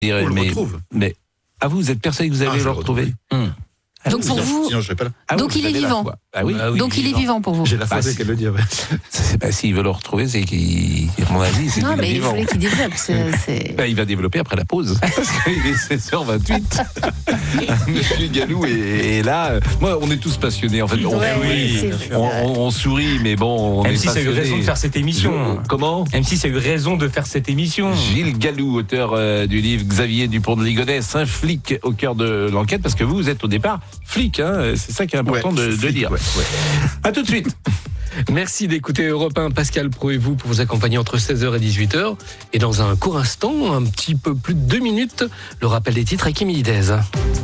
On le retrouve. Mais vous êtes persuadé que vous allez le retrouver. Donc pour vous, sinon je serais pas là. donc il est vivant. Oui. Donc il est vivant pour vous. J'ai la phrase qu'elle le dit. S'il veut le retrouver, c'est à mon avis, c'est Non, qu'il est mais il vivant. voulait qu'il développe. Il va développer après la pause. Parce qu'il est 16h28. Monsieur Gallou est là. Moi, on est tous passionnés. En fait, on sourit, mais bon, on est M6 a eu passionnés. raison de faire cette émission. Comment M6 a eu raison de faire cette émission. Gilles Gallou, auteur du livre Xavier Dupont de Ligonnès, un flic au cœur de l'enquête, parce que vous êtes au départ flic, hein, c'est ça qui est important de dire. Ouais. À tout de suite. Merci d'écouter Europe 1, Pascal Pro et vous pour vous accompagner entre 16h et 18h. Et dans un court instant, un petit peu plus de 2 minutes, le rappel des titres avec Émilie Dez.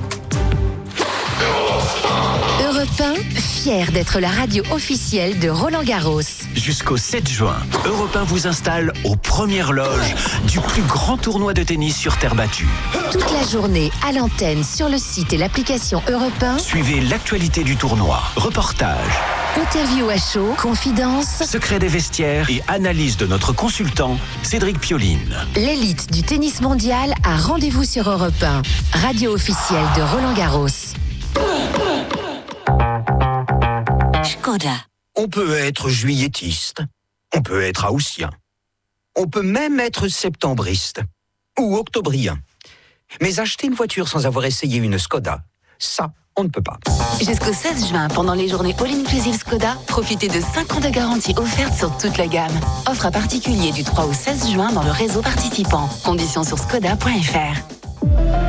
Europe 1, fier d'être la radio officielle de Roland-Garros. Jusqu'au 7 juin, Europe 1 vous installe aux premières loges du plus grand tournoi de tennis sur terre battue. Toute la journée à l'antenne, sur le site et l'application Europe 1. Suivez l'actualité du tournoi, reportages, Interview à chaud, confidences. secrets des vestiaires et analyse de notre consultant Cédric Pioline. L'élite du tennis mondial a rendez-vous sur Europe 1, radio officielle de Roland-Garros. Škoda. On peut être juilletiste, on peut être haussien, on peut même être septembriste ou octobrien. Mais acheter une voiture sans avoir essayé une Škoda, ça, on ne peut pas. Jusqu'au 16 juin, pendant les journées All Inclusive Škoda, profitez de 5 ans de garantie offerte sur toute la gamme. Offre à particulier du 3 au 16 juin dans le réseau participant. Conditions sur škoda.fr.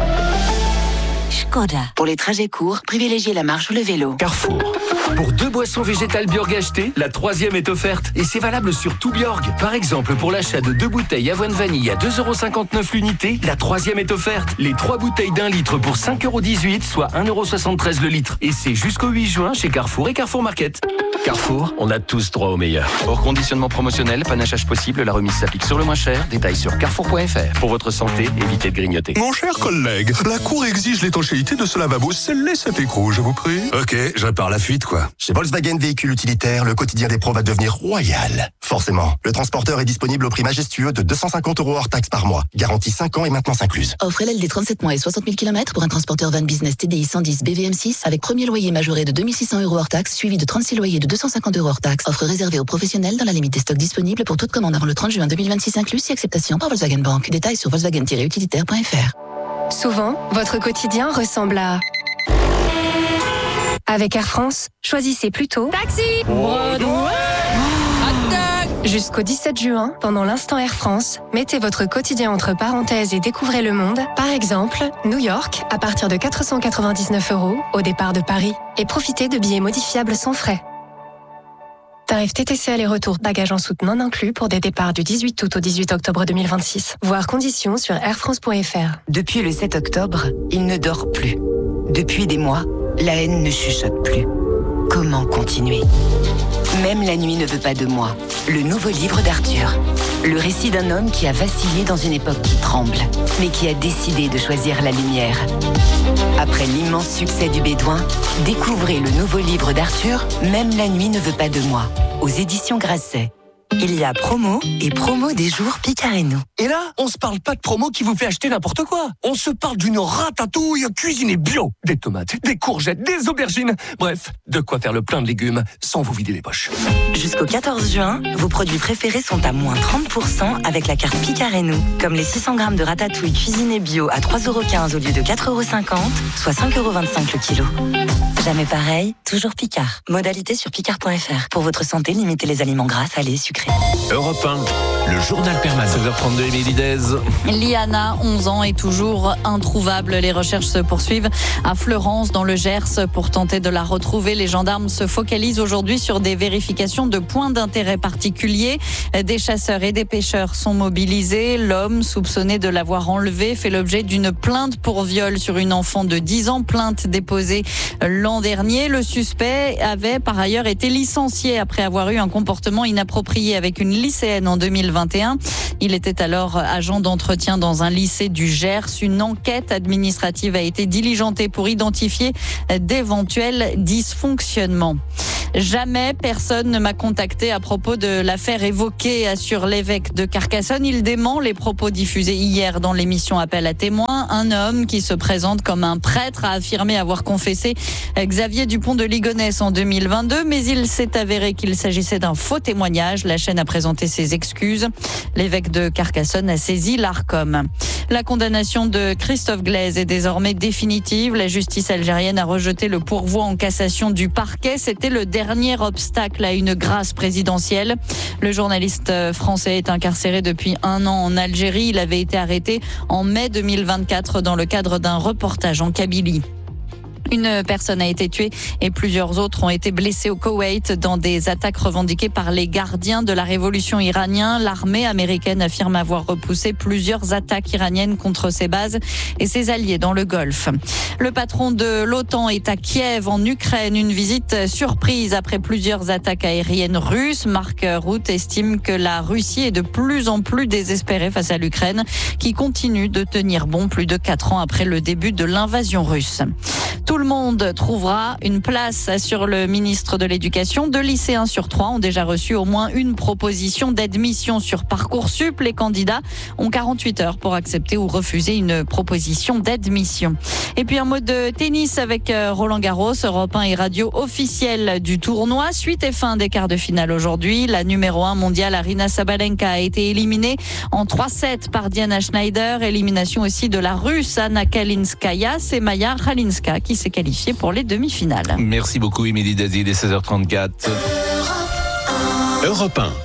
Škoda. Pour les trajets courts, privilégiez la marche ou le vélo. Carrefour. Pour 2 boissons végétales Bjorg achetées, la 3e est offerte. Et c'est valable sur tout Bjorg. Par exemple, pour l'achat de 2 bouteilles avoine vanille à 2,59€ l'unité, la 3e est offerte. Les 3 bouteilles d'1 litre pour 5,18€, soit 1,73€ le litre. Et c'est jusqu'au 8 juin chez Carrefour et Carrefour Market. Carrefour, on a tous droit au meilleur. Hors conditionnement promotionnel, panachage possible, la remise s'applique sur le moins cher. Détails sur carrefour.fr. Pour votre santé, évitez de grignoter. Mon cher collègue, la Cour exige l'étanchéité de ce lavabo. Scellez cet écrou, je vous prie. Ok, je pars la fuite, quoi. Chez Volkswagen Véhicules Utilitaires, le quotidien des pros va devenir royal. Forcément, le transporteur est disponible au prix majestueux de 250€ hors taxe par mois. Garantie 5 ans et maintenance incluse. Offre LLD 37 mois et 60 000 km pour un transporteur van business TDI 110 BVM6 avec premier loyer majoré de 2600€ hors taxe, suivi de 36 loyers de 250€ hors taxe. Offre réservée aux professionnels dans la limite des stocks disponibles pour toute commande avant le 30 juin 2026 inclus, si acceptation par Volkswagen Bank. Détails sur volkswagen-utilitaire.fr. Souvent, votre quotidien ressemble à... Avec Air France, choisissez plutôt Taxi Broadway. Jusqu'au 17 juin, pendant l'instant Air France, mettez votre quotidien entre parenthèses et découvrez le monde. Par exemple, New York, à partir de 499€ au départ de Paris. Et profitez de billets modifiables sans frais. Tarif TTC aller-retour, bagages en soute non inclus pour des départs du 18 août au 18 octobre 2026. Voir conditions sur airfrance.fr. Depuis le 7 octobre, il ne dort plus. Depuis des mois, la haine ne chuchote plus. Comment continuer ? Même la nuit ne veut pas de moi. Le nouveau livre d'Arthur. Le récit d'un homme qui a vacillé dans une époque qui tremble, mais qui a décidé de choisir la lumière. Après l'immense succès du Bédouin, découvrez le nouveau livre d'Arthur, Même la nuit ne veut pas de moi, aux éditions Grasset. Il y a promo et promo des jours Picareno. Et là, on se parle pas de promo qui vous fait acheter n'importe quoi. On se parle d'une ratatouille cuisinée bio. Des tomates, des courgettes, des aubergines. Bref, de quoi faire le plein de légumes sans vous vider les poches. Jusqu'au 14 juin, vos produits préférés sont à moins 30% avec la carte Picareno. Comme les 600 grammes de ratatouille cuisinée bio à 3,15€ au lieu de 4,50€, soit 5,25€ le kilo. Jamais pareil, toujours Picard. Modalité sur picard.fr. Pour votre santé, limitez les aliments gras, salés, sucrés. Europe 1, le journal permanent. 16h32, Émilie Dez. Liana, 11 ans, est toujours introuvable. Les recherches se poursuivent à Fleurance, dans le Gers. Pour tenter de la retrouver, les gendarmes se focalisent aujourd'hui sur des vérifications de points d'intérêt particuliers. Des chasseurs et des pêcheurs sont mobilisés. L'homme, soupçonné de l'avoir enlevé, fait l'objet d'une plainte pour viol sur une enfant de 10 ans. Plainte déposée l'an dernier. Le suspect avait par ailleurs été licencié après avoir eu un comportement inapproprié avec une lycéenne en 2021. Il était alors agent d'entretien dans un lycée du Gers. Une enquête administrative a été diligentée pour identifier d'éventuels dysfonctionnements. Jamais personne ne m'a contacté à propos de l'affaire évoquée, assure l'évêque de Carcassonne. Il dément les propos diffusés hier dans l'émission Appel à témoins. Un homme qui se présente comme un prêtre a affirmé avoir confessé Xavier Dupont de Ligonnès en 2022, mais il s'est avéré qu'il s'agissait d'un faux témoignage. La chaîne a présenté ses excuses. L'évêque de Carcassonne a saisi l'Arcom. La condamnation de Christophe Glaise est désormais définitive. La justice algérienne a rejeté le pourvoi en cassation du parquet. C'était le dernier obstacle à une grâce présidentielle. Le journaliste français est incarcéré depuis 1 an en Algérie. Il avait été arrêté en mai 2024 dans le cadre d'un reportage en Kabylie. Une personne a été tuée et plusieurs autres ont été blessés au Koweït dans des attaques revendiquées par les gardiens de la révolution iranienne. L'armée américaine affirme avoir repoussé plusieurs attaques iraniennes contre ses bases et ses alliés dans le Golfe. Le patron de l'OTAN est à Kiev en Ukraine. Une visite surprise après plusieurs attaques aériennes russes. Mark Rutte estime que la Russie est de plus en plus désespérée face à l'Ukraine qui continue de tenir bon plus de 4 ans après le début de l'invasion russe. Tout le monde trouvera une place, assure le ministre de l'Éducation. 2 lycéens sur 3 ont déjà reçu au moins une proposition d'admission sur Parcoursup. Les candidats ont 48 heures pour accepter ou refuser une proposition d'admission. Et puis un mot de tennis avec Roland Garros, Europe 1 et radio officielle du tournoi. Suite et fin des quarts de finale aujourd'hui. La numéro 1 mondiale Aryna Sabalenka a été éliminée en 3-7 par Diana Schneider. Élimination aussi de la Russe Anna Kalinskaya. C'est Maya Halinska qui s'est qualifiée pour les demi-finales. Merci beaucoup Émilie Dazy, il est 16h34. Europe 1.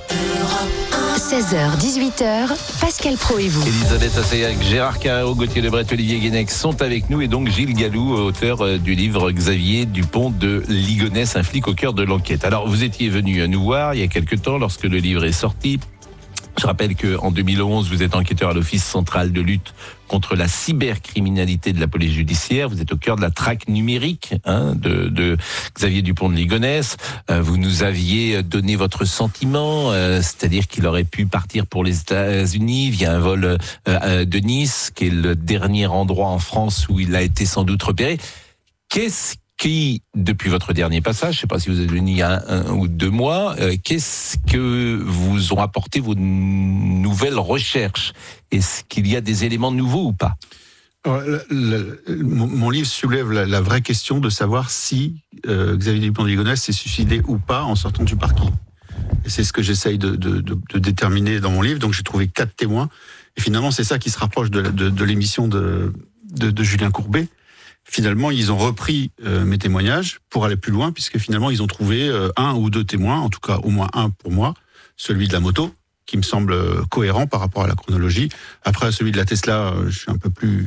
16h, 18h, Pascal Pro et vous. Elisabeth Assayag, Gérard Carreau, Gauthier Lebret, Olivier Guénec sont avec nous et donc Gilles Gallou, auteur du livre Xavier Dupont de Ligonnès, un flic au cœur de l'enquête. Alors vous étiez venu nous voir il y a quelque temps lorsque le livre est sorti. Je rappelle qu'en 2011, vous êtes enquêteur à l'Office central de lutte contre la cybercriminalité de la police judiciaire. Vous êtes au cœur de la traque numérique de Xavier Dupont de Ligonnès. Vous nous aviez donné votre sentiment, c'est-à-dire qu'il aurait pu partir pour les États-Unis via un vol de Nice, qui est le dernier endroit en France où il a été sans doute repéré. Qu'est-ce qui, depuis votre dernier passage, je ne sais pas si vous êtes venu il y a 1 ou 2 mois, qu'est-ce que vous ont apporté vos nouvelles recherches? Est-ce qu'il y a des éléments nouveaux ou pas? Alors, mon livre soulève la vraie question de savoir si Xavier Dupont de Ligonnès s'est suicidé ou pas en sortant du parking. Et c'est ce que j'essaye de déterminer dans mon livre. Donc j'ai trouvé 4 témoins. Et finalement, c'est ça qui se rapproche de l'émission de Julien Courbet. Finalement, ils ont repris mes témoignages pour aller plus loin, puisque finalement, ils ont trouvé 1 ou 2 témoins, en tout cas au moins 1 pour moi, celui de la moto, qui me semble cohérent par rapport à la chronologie. Après, celui de la Tesla, je suis un peu plus...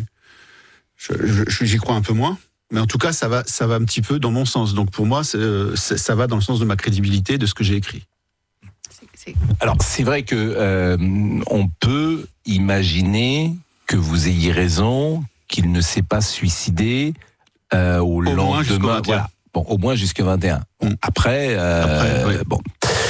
J'y crois un peu moins. Mais en tout cas, ça va un petit peu dans mon sens. Donc pour moi, ça va dans le sens de ma crédibilité, de ce que j'ai écrit. Alors, c'est vrai que on peut imaginer que vous ayez raison, qu'il ne s'est pas suicidé au lendemain. Voilà. Bon, au moins jusqu'au 21. Bon, après, oui. Bon.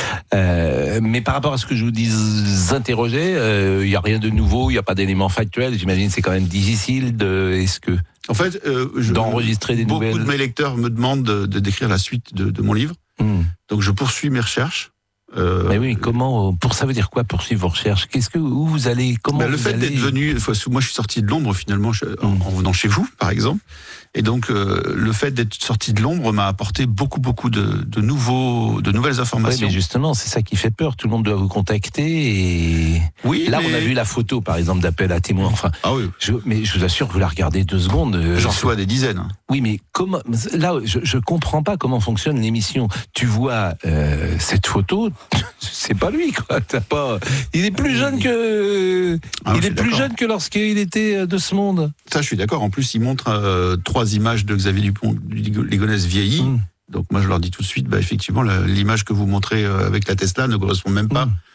Mais par rapport à ce que je vous interrogeais, il n'y a rien de nouveau, il n'y a pas d'éléments factuels. J'imagine que c'est quand même difficile en fait, d'enregistrer des nouvelles. Beaucoup de mes lecteurs me demandent de décrire la suite de mon livre. Donc je poursuis mes recherches. Mais oui, comment, ça veut dire quoi poursuivre vos recherches? Où vous allez? Comment le fait d'être venu, moi je suis sorti de l'ombre finalement en venant chez vous, par exemple. Et donc le fait d'être sorti de l'ombre m'a apporté beaucoup de nouvelles informations. Oui, mais justement, c'est ça qui fait peur. Tout le monde doit vous contacter et oui. Là, on a vu la photo, par exemple, d'appel à témoins. Enfin, oui. Mais je vous assure, vous la regardez 2 secondes. J'en reçois des dizaines. Oui, mais comment? Là, je comprends pas comment fonctionne l'émission. Tu vois cette photo, c'est pas lui, quoi. Il est plus jeune que. Il est plus jeune que lorsqu'il était de ce monde. Ça, je suis d'accord. En plus, il montre 3 images de Xavier Dupont de Ligonnès vieilli. Donc moi, je leur dis tout de suite, effectivement, l'image que vous montrez avec la Tesla ne correspond même pas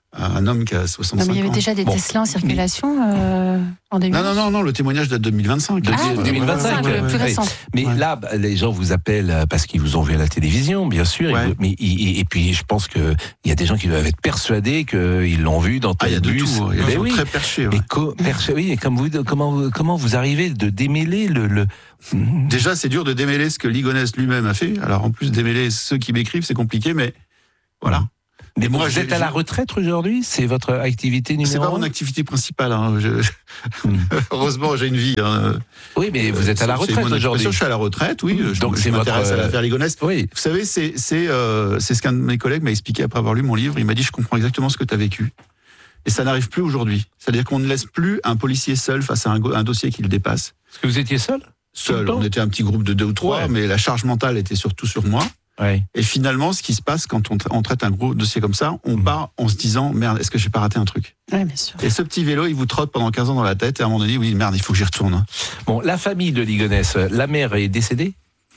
un homme qui a 65 ans. Non, mais il y avait déjà des Tesla en circulation en 2000. Non, le témoignage date de 2025. 2025, le plus récent. Mais là, les gens vous appellent parce qu'ils vous ont vu à la télévision, bien sûr. Ouais. Et puis, je pense qu'il y a des gens qui doivent être persuadés qu'ils l'ont vu dans tel bus. Il y a de tout. Il y a des gens très perchés. Ouais. Et comment vous arrivez de démêler le... Déjà, c'est dur de démêler ce que Ligonès lui-même a fait. Alors, en plus, démêler ceux qui m'écrivent, c'est compliqué, mais voilà. Mais moi, vous êtes à la retraite aujourd'hui ? C'est votre activité numéro 1 ? C'est pas mon activité principale. Hein. Heureusement, j'ai une vie. Hein. Oui, mais vous êtes à la retraite aujourd'hui. Je suis à la retraite, oui. Donc je m'intéresse à l'affaire Ligonès. Oui. Vous savez, c'est ce qu'un de mes collègues m'a expliqué après avoir lu mon livre. Il m'a dit, je comprends exactement ce que tu as vécu. Et ça n'arrive plus aujourd'hui. C'est-à-dire qu'on ne laisse plus un policier seul face à un dossier qui le dépasse. Est-ce que vous étiez seul ? Seul. On était un petit groupe de 2 ou 3, mais la charge mentale était surtout sur moi. Ouais. Et finalement, ce qui se passe quand on traite un gros dossier comme ça, on part en se disant, merde, est-ce que j'ai pas raté un truc ? Oui, bien sûr. Et ce petit vélo, il vous trotte pendant 15 ans dans la tête, et à un moment donné, oui, merde, il faut que j'y retourne. Bon, la famille de Ligonès, la mère est décédée ?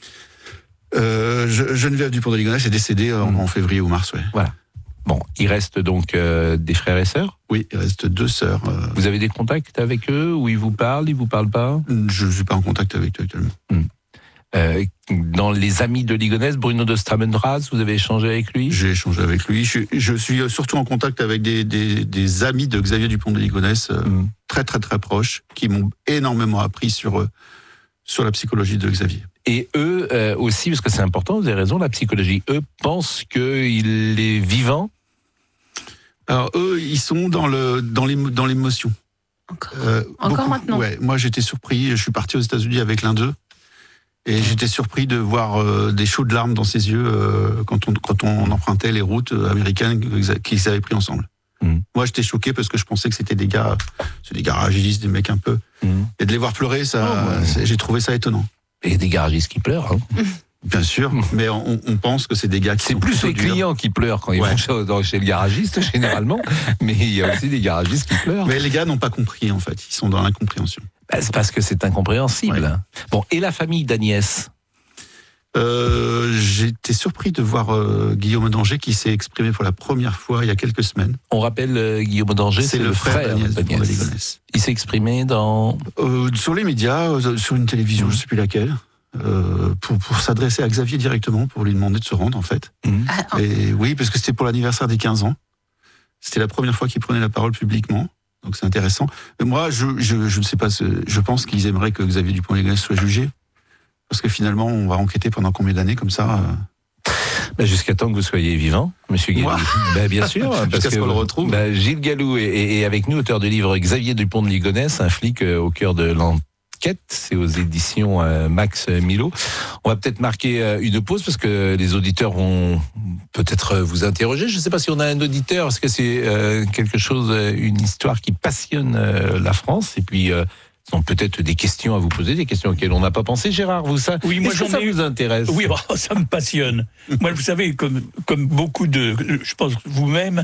Geneviève Dupont de Ligonnès est décédée en février ou mars, ouais. Voilà. Bon, il reste donc des frères et sœurs ? Oui, il reste 2 sœurs. Vous avez des contacts avec eux, où ils vous vous parlent pas ? Je ne suis pas en contact avec eux actuellement. Dans les amis de Ligonès, Bruno de Stramendraaz, vous avez échangé avec lui ? J'ai échangé avec lui. Je suis surtout en contact avec des amis de Xavier Dupont de Ligonnès, très très très proches, qui m'ont énormément appris sur la psychologie de Xavier. Et eux aussi, parce que c'est important, vous avez raison, la psychologie, eux pensent qu'il est vivant. Alors eux, ils sont dans l'émotion. Encore maintenant. Ouais, moi j'étais surpris, je suis parti aux États-Unis avec l'un d'eux. Et j'étais surpris de voir des chaudes larmes dans ses yeux quand on empruntait les routes américaines qu'ils avaient pris ensemble. Moi, j'étais choqué parce que je pensais que c'était des garagistes, des mecs un peu. Et de les voir pleurer, j'ai trouvé ça étonnant. Et des garagistes qui pleurent, hein. Bien sûr, mais on pense que c'est des gars qui sont plus les clients qui pleurent quand ils vont chez le garagiste, généralement, mais il y a aussi des garagistes qui pleurent. Mais les gars n'ont pas compris, en fait. Ils sont dans l'incompréhension. C'est parce que c'est incompréhensible. Ouais. Bon, et la famille d'Agnès ? J'étais surpris de voir Guillaume d'Angers qui s'est exprimé pour la première fois il y a quelques semaines. On rappelle Guillaume d'Angers, c'est le frère d'Agnès. Il s'est exprimé sur les médias, sur une télévision, je ne sais plus laquelle. Pour s'adresser à Xavier directement, pour lui demander de se rendre en fait. Et oui, parce que c'était pour l'anniversaire des 15 ans. C'était la première fois qu'il prenait la parole publiquement, donc c'est intéressant. Mais moi, je ne sais pas, je pense qu'ils aimeraient que Xavier Dupont de Ligonnès soit jugé, parce que finalement, on va enquêter pendant combien d'années comme ça jusqu'à temps que vous soyez vivant, Monsieur Gallou. Bien sûr, parce qu'on le retrouve. Gilles Gallou est avec nous, auteur du livre Xavier Dupont de Ligonnès, un flic au cœur de l'enquête. C'est aux éditions Max Milo. On va peut-être marquer une pause parce que les auditeurs vont peut-être vous interroger. Je ne sais pas si on a un auditeur, parce que c'est quelque chose, une histoire qui passionne la France. Et puis, ils ont peut-être des questions à vous poser, des questions auxquelles on n'a pas pensé. Gérard, oui, moi, ça vous intéresse ? Oui, ça me passionne. Moi, vous savez, comme beaucoup je pense vous-même,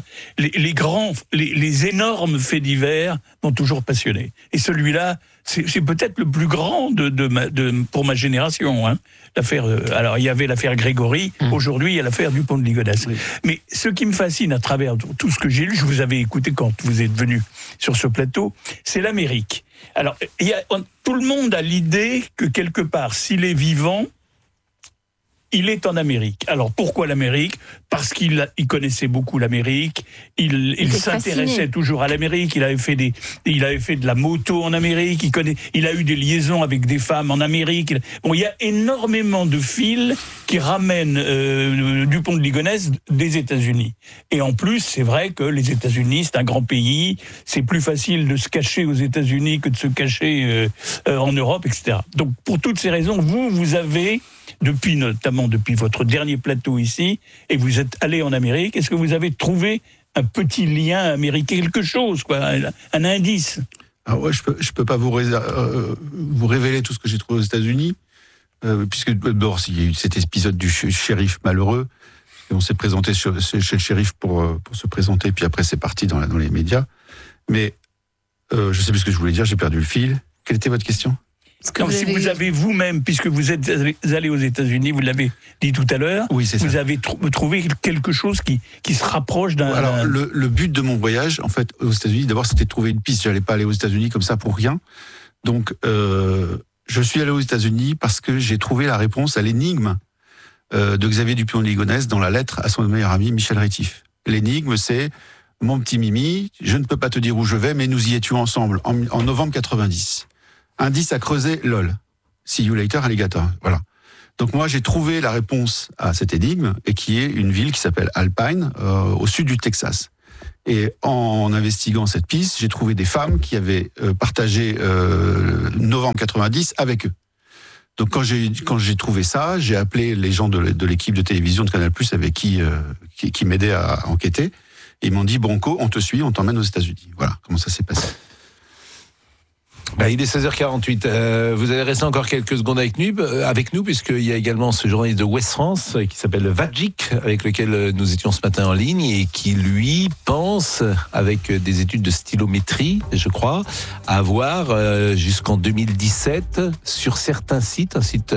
les énormes faits divers m'ont toujours passionné. Et celui-là, c'est peut-être le plus grand pour ma génération. Hein. Alors, il y avait l'affaire Grégory. Aujourd'hui, il y a l'affaire Dupont de Ligonnès. Oui. Mais ce qui me fascine à travers tout ce que j'ai lu, je vous avais écouté quand vous êtes venu sur ce plateau, c'est l'Amérique. Alors, tout le monde a l'idée que quelque part, s'il est vivant, il est en Amérique. Alors, pourquoi l'Amérique ? Parce qu'il connaissait beaucoup l'Amérique, il s'intéressait toujours à l'Amérique, il avait fait de la moto en Amérique, il a eu des liaisons avec des femmes en Amérique. Bon, il y a énormément de fils qui ramènent Dupont de Ligonnès des États-Unis. Et en plus, c'est vrai que les États-Unis, c'est un grand pays, c'est plus facile de se cacher aux États-Unis que de se cacher en Europe, etc. Donc, pour toutes ces raisons, vous avez, notamment depuis votre dernier plateau ici, et vous êtes allé en Amérique, est-ce que vous avez trouvé un petit lien américain, quelque chose, un indice ? Alors ouais, je peux pas vous révéler tout ce que j'ai trouvé aux États-Unis, puisque d'abord il y a eu cet épisode du shérif malheureux, et on s'est présenté chez le shérif pour se présenter, puis après c'est parti dans les médias. Mais je sais plus ce que je voulais dire, j'ai perdu le fil. Quelle était votre question ? vous avez vous-même, puisque vous êtes allé aux États-Unis, vous l'avez dit tout à l'heure, vous avez trouvé quelque chose qui se rapproche d'un... Alors, le but de mon voyage, en fait, aux États-Unis, d'abord, c'était de trouver une piste. J'allais pas aller aux États-Unis comme ça pour rien. Donc, je suis allé aux États-Unis parce que j'ai trouvé la réponse à l'énigme de Xavier Dupont de Ligonnès dans la lettre à son meilleur ami Michel Rétif. L'énigme, c'est « Mon petit Mimi, je ne peux pas te dire où je vais, mais nous y étions ensemble en novembre 90. Indice à creuser, lol. See you later, alligator. » Voilà. Donc moi, j'ai trouvé la réponse à cette énigme, et qui est une ville qui s'appelle Alpine, au sud du Texas. Et en investiguant cette piste, j'ai trouvé des femmes qui avaient partagé novembre 90 avec eux. Donc quand j'ai trouvé ça, j'ai appelé les gens de l'équipe de télévision de Canal+ avec qui m'aidaient à enquêter. Et ils m'ont dit, Bronco, on te suit, on t'emmène aux États-Unis. Voilà comment ça s'est passé. Il est 16h48. Vous allez rester encore quelques secondes avec nous, puisqu'il y a également ce journaliste de Ouest France qui s'appelle Vajik, avec lequel nous étions ce matin en ligne, et qui, lui, pense, avec des études de stylométrie, je crois, avoir jusqu'en 2017, sur certains sites, un site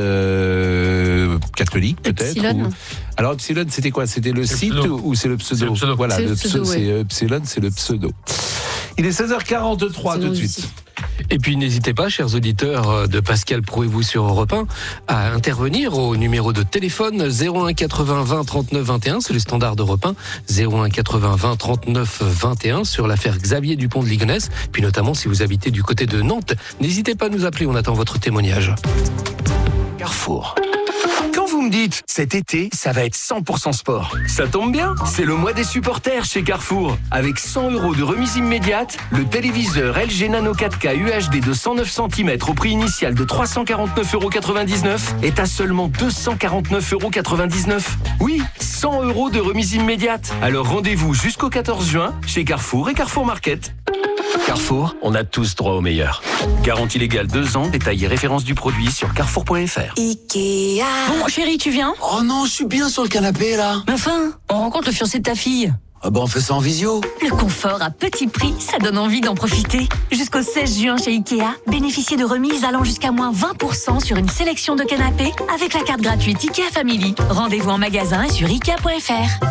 catholique peut-être. Epsilon. Alors Epsilon, c'était quoi? C'était le site ou c'est le pseudo? Voilà, c'est Epsilon, c'est le pseudo. Il est 16h43 tout de suite. Et puis n'hésitez pas, chers auditeurs de Pascal Pro et vous sur Europe 1, à intervenir au numéro de téléphone 01 80 20 39 21, c'est le standard d'Europe 1, 01 80 20 39 21 sur l'affaire Xavier Dupont de Ligonnès, puis notamment si vous habitez du côté de Nantes, n'hésitez pas à nous appeler, on attend votre témoignage. Carrefour. Quand vous me dites, cet été, ça va être 100% sport, ça tombe bien, c'est le mois des supporters chez Carrefour. Avec 100 € de remise immédiate, le téléviseur LG Nano 4K UHD de 109 cm au prix initial de 349,99 € est à seulement 249,99 €. Oui, 100 € de remise immédiate. Alors rendez-vous jusqu'au 14 juin chez Carrefour et Carrefour Market. Carrefour, on a tous droit au meilleur. Garantie légale 2 ans, détail et référence du produit sur carrefour.fr. Ikea. Bon, chérie, tu viens? Oh non, je suis bien sur le canapé, là. Mais enfin, on rencontre le fiancé de ta fille. Ah bah on fait ça en visio. Le confort à petit prix, ça donne envie d'en profiter. Jusqu'au 16 juin chez Ikea, bénéficiez de remises allant jusqu'à moins 20% sur une sélection de canapés avec la carte gratuite Ikea Family. Rendez-vous en magasin et sur Ikea.fr.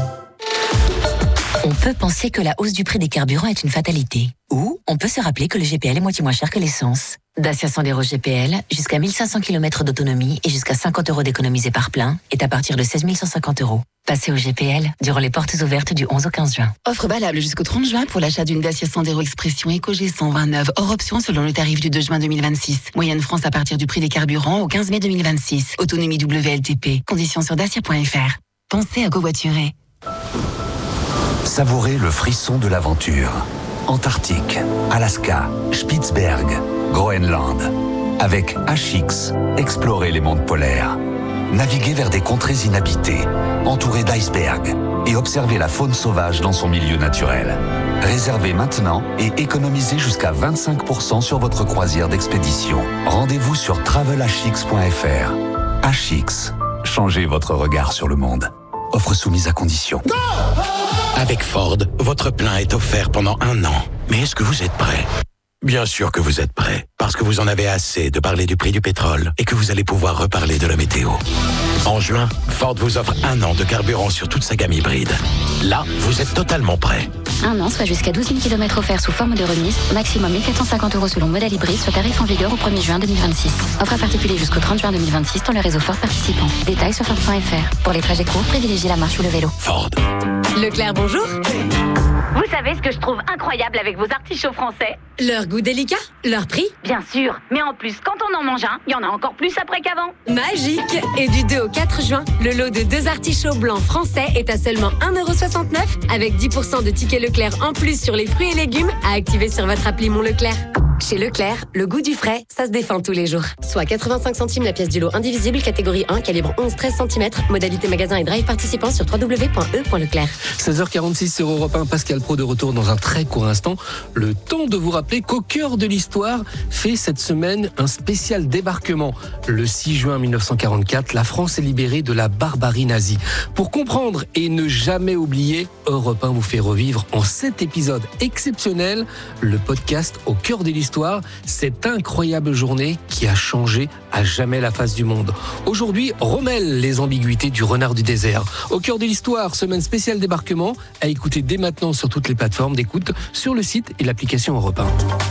On peut penser que la hausse du prix des carburants est une fatalité. Ou on peut se rappeler que le GPL est moitié moins cher que l'essence. Dacia Sandero GPL, jusqu'à 1500 km d'autonomie et jusqu'à 50 € d'économisés par plein, est à partir de 16 150 €. Passez au GPL durant les portes ouvertes du 11 au 15 juin. Offre valable jusqu'au 30 juin pour l'achat d'une Dacia Sandero Expression Eco G129, hors option selon le tarif du 2 juin 2026. Moyenne France à partir du prix des carburants au 15 mai 2026. Autonomie WLTP. Conditions sur dacia.fr. Pensez à covoiturer. Savourez le frisson de l'aventure. Antarctique, Alaska, Spitzberg, Groenland. Avec HX, explorez les mondes polaires. Naviguez vers des contrées inhabitées, entourées d'icebergs, et observez la faune sauvage dans son milieu naturel. Réservez maintenant et économisez jusqu'à 25% sur votre croisière d'expédition. Rendez-vous sur travelhx.fr. HX, changez votre regard sur le monde. Offre soumise à condition. Avec Ford, votre plein est offert pendant 1 an. Mais est-ce que vous êtes prêt? Bien sûr que vous êtes prêt, parce que vous en avez assez de parler du prix du pétrole et que vous allez pouvoir reparler de la météo. En juin, Ford vous offre 1 an de carburant sur toute sa gamme hybride. Là, vous êtes totalement prêt. 1 an, soit jusqu'à 12 000 km offerts sous forme de remise, maximum 1450 € selon modèle hybride, soit tarif en vigueur au 1er juin 2026. Offre à particulier jusqu'au 30 juin 2026 dans le réseau Ford participant. Détails sur Ford.fr. Pour les trajets courts, privilégiez la marche ou le vélo. Ford. Leclerc, bonjour. Vous savez ce que je trouve incroyable avec vos artichauts français? Leur goût délicat, leur prix. Bien sûr, mais en plus, quand on en mange un, il y en a encore plus après qu'avant. Magique. Et du 2 au 4 juin, le lot de 2 artichauts blancs français est à seulement 1,69 € avec 10% de tickets Leclerc en plus sur les fruits et légumes à activer sur votre appli Mon Leclerc. Chez Leclerc, le goût du frais, ça se défend tous les jours. Soit 85 centimes la pièce du lot indivisible, catégorie 1, calibre 11-13 cm, modalité magasin et drive participant sur www.e.leclerc. 16h46 sur Europe 1, Pascal Pro de retour dans un très court instant. Le temps de vous rappeler qu'au cœur de l'histoire fait cette semaine un spécial débarquement. Le 6 juin 1944, la France est libérée de la barbarie nazie. Pour comprendre et ne jamais oublier, Europe 1 vous fait revivre en 7 épisodes exceptionnels le podcast Au cœur de l'histoire l'histoire, cette incroyable journée qui a changé à jamais la face du monde. Aujourd'hui, remêle les ambiguïtés du renard du désert. Au cœur de l'histoire, semaine spéciale débarquement, à écouter dès maintenant sur toutes les plateformes d'écoute, sur le site et l'application Europe 1.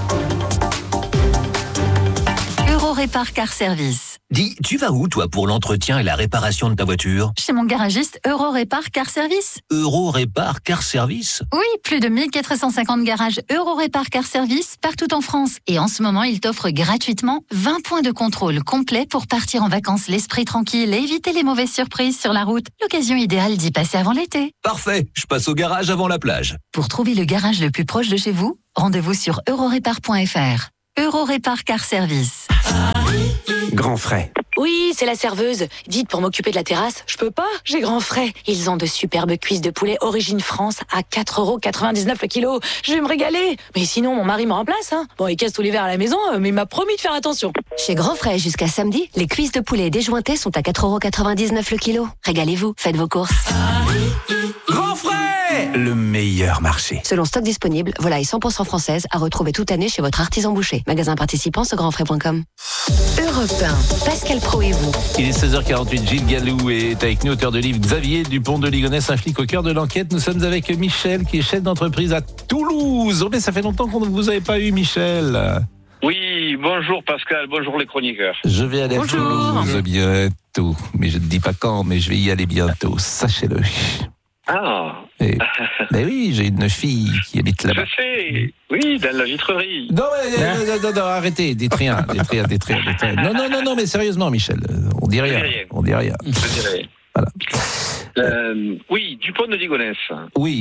Eurorépar Car Service. Dis, tu vas où, toi, pour l'entretien et la réparation de ta voiture? Chez mon garagiste Eurorépar Car Service. Eurorépar Car Service? Oui, plus de 1450 garages Eurorépar Car Service partout en France. Et en ce moment, il t'offre gratuitement 20 points de contrôle complets pour partir en vacances l'esprit tranquille et éviter les mauvaises surprises sur la route. L'occasion idéale d'y passer avant l'été. Parfait, je passe au garage avant la plage. Pour trouver le garage le plus proche de chez vous, rendez-vous sur eurorépar.fr. Eurorépar Car Service. Grand frais. Oui, c'est la serveuse. Dites, pour m'occuper de la terrasse, je peux pas, j'ai grand frais. Ils ont de superbes cuisses de poulet origine France à 4,99€ le kilo. Je vais me régaler. Mais sinon, mon mari me remplace, hein. Bon, il casse tout l'hiver à la maison, mais il m'a promis de faire attention. Chez Grand Frais, jusqu'à samedi, les cuisses de poulet déjointées sont à 4,99€ le kilo. Régalez-vous, faites vos courses. Grand frais, le meilleur marché. Selon stock disponible, volaille 100% française à retrouver toute année chez votre artisan boucher. Magasin participant sur grandfrais.com. Europe 1, Pascal Praud et vous. Il est 16h48, Gilles Gallou est avec nous, auteur de livre Xavier Dupont de Ligonnès, un flic au cœur de l'enquête. Nous sommes avec Michel, qui est chef d'entreprise à Toulouse. Oh, mais ça fait longtemps qu'on ne vous avait pas eu, Michel. Oui, bonjour Pascal, bonjour les chroniqueurs. Je vais aller à Toulouse bientôt, mais je ne dis pas quand, mais je vais y aller bientôt, sachez-le. Ah. Mais oui, j'ai une fille qui habite là-bas. Je sais, oui, dans la vitrerie. Non, arrêtez, dites rien. Non, mais sérieusement, Michel, on dit rien. On dit rien. Je dirais. Voilà. Oui, Dupont de Ligonnès. Oui.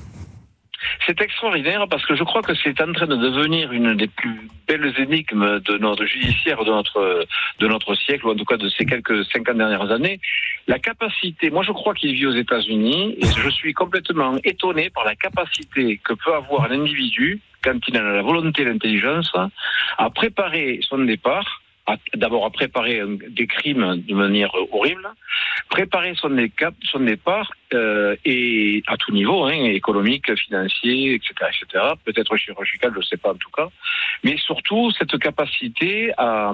C'est extraordinaire parce que je crois que c'est en train de devenir une des plus belles énigmes de notre judiciaire de notre siècle, ou en tout cas de ces quelques 50 dernières années. La capacité, moi je crois qu'il vit aux États-Unis, et je suis complètement étonné par la capacité que peut avoir un individu, quand il a la volonté et l'intelligence, à préparer son départ, d'abord à préparer des crimes de manière horrible, préparer son départ et à tout niveau, économique, financier, etc., peut-être chirurgical, je ne sais pas en tout cas, mais surtout cette capacité à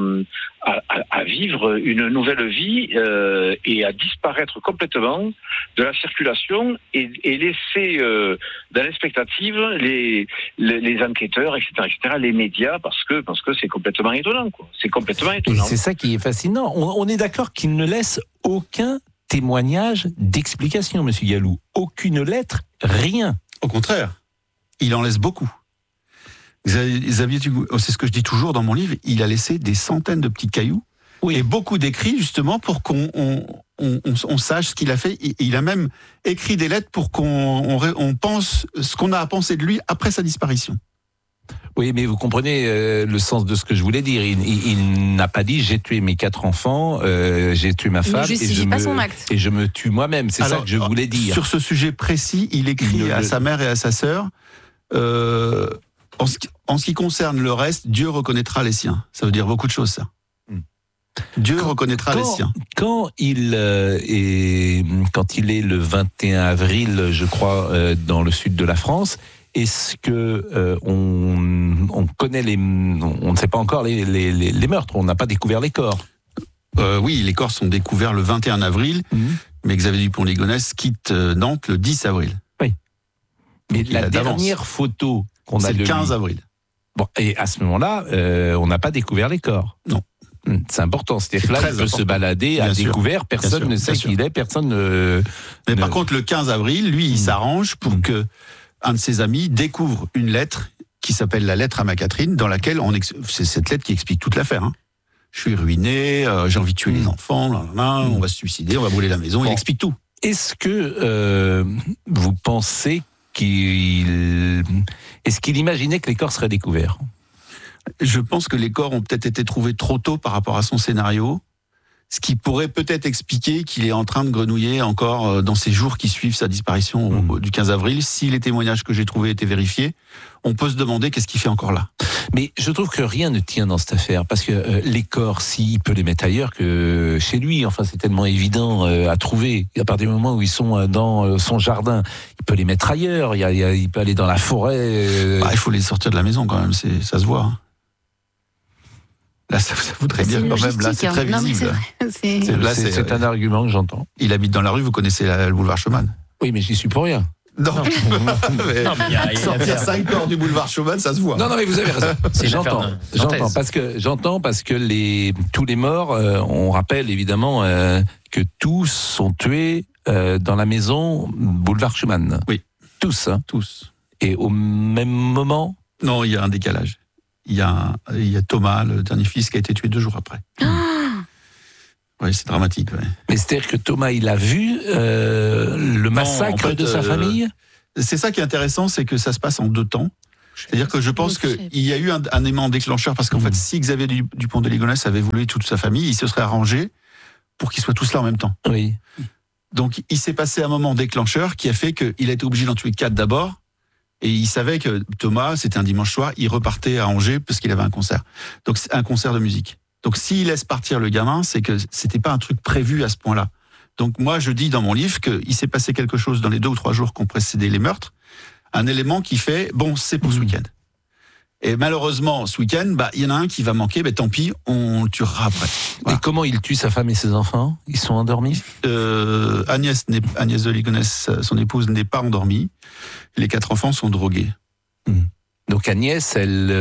vivre une nouvelle vie et à disparaître complètement de la circulation et laisser dans l'expectative les enquêteurs, etc., les médias, parce que c'est complètement étonnant, quoi. C'est complètement étonnant. Et c'est ça qui est fascinant. On est d'accord qu'il ne laisse aucun témoignage d'explication, monsieur Gallou. Aucune lettre, rien. Au contraire, il en laisse beaucoup. Xavier Dupont, c'est ce que je dis toujours dans mon livre, il a laissé des centaines de petits cailloux et beaucoup d'écrits justement pour qu'on sache ce qu'il a fait. Il a même écrit des lettres pour qu'on pense ce qu'on a à penser de lui après sa disparition. Oui, mais vous comprenez le sens de ce que je voulais dire. Il n'a pas dit j'ai tué mes 4 enfants, j'ai tué ma femme et je me tue moi-même. C'est ça que je voulais dire. Sur ce sujet précis, il écrit à sa mère et à sa sœur. En ce qui concerne le reste, Dieu reconnaîtra les siens. Ça veut dire beaucoup de choses, ça. Dieu reconnaîtra les siens. Quand il est le 21 avril, je crois, dans le sud de la France, est-ce que on connaît on ne sait pas encore les meurtres, on n'a pas découvert les corps? Oui, les corps sont découverts le 21 avril, mais Xavier Dupont de Ligonnès quitte Nantes le 10 avril. Oui. Mais la dernière photo qu'on a c'est le 15 avril. Bon, et à ce moment-là, on n'a pas découvert les corps. Non. C'est important. C'est-à-dire que là, il peut se balader à découvert, personne ne sait qui il est, personne ne... Mais par contre, le 15 avril, lui, il s'arrange pour que un de ses amis découvre une lettre qui s'appelle la lettre à ma Catherine, dans laquelle c'est cette lettre qui explique toute l'affaire. Je suis ruiné, j'ai envie de tuer les enfants, on va se suicider, on va brûler la maison, il explique tout. Est-ce que vous pensez est-ce qu'il imaginait que les corps seraient découverts? Je pense que les corps ont peut-être été trouvés trop tôt par rapport à son scénario, ce qui pourrait peut-être expliquer qu'il est en train de grenouiller encore dans ces jours qui suivent sa disparition du 15 avril. Si les témoignages que j'ai trouvés étaient vérifiés, on peut se demander qu'est-ce qu'il fait encore là. Mais je trouve que rien ne tient dans cette affaire, parce que les corps, s'il peut les mettre ailleurs que chez lui, enfin c'est tellement évident à trouver. À partir du moment où ils sont dans son jardin, il peut les mettre ailleurs, il peut aller dans la forêt. Il faut les sortir de la maison quand même, ça se voit. Là, ça voudrait dire quand même, là, c'est très visible. C'est un argument que j'entends. Il habite dans la rue, vous connaissez le boulevard Schumann. Oui, mais j'y suis pour rien. Non, mais sortir 5 corps du boulevard Schumann, ça se voit. Non, mais vous avez raison. J'entends parce que tous les morts, on rappelle évidemment que tous sont tués dans la maison boulevard Schumann. Oui. Tous, hein. Tous. Et au même moment? Non, il y a un décalage. Il y a Thomas, le dernier fils, qui a été tué 2 jours après. Oui, c'est dramatique. Ouais. Mais c'est-à-dire que Thomas, il a vu le massacre de sa famille? C'est ça qui est intéressant, c'est que ça se passe en 2 temps. C'est-à-dire que je pense qu'il y a eu un élément déclencheur, parce qu'en fait, si Xavier Dupont de Ligonnès avait voulu toute sa famille, il se serait arrangé pour qu'ils soient tous là en même temps. Oui. Donc, il s'est passé un moment déclencheur qui a fait qu'il a été obligé d'en tuer 4 d'abord. Et il savait que Thomas, c'était un dimanche soir, il repartait à Angers parce qu'il avait un concert. Donc, c'est un concert de musique. Donc, s'il laisse partir le gamin, c'est que c'était pas un truc prévu à ce point-là. Donc, moi, je dis dans mon livre qu'il s'est passé quelque chose dans les 2 ou 3 jours qui ont précédé les meurtres. Un élément qui fait, bon, c'est pour ce week-end. Et malheureusement, ce week-end, il y en a un qui va manquer, tant pis, on le tuera après. Voilà. Et comment il tue sa femme et ses enfants? Ils sont endormis? Agnès de Ligonnès, son épouse, n'est pas endormie. Les 4 enfants sont drogués. Donc Agnès,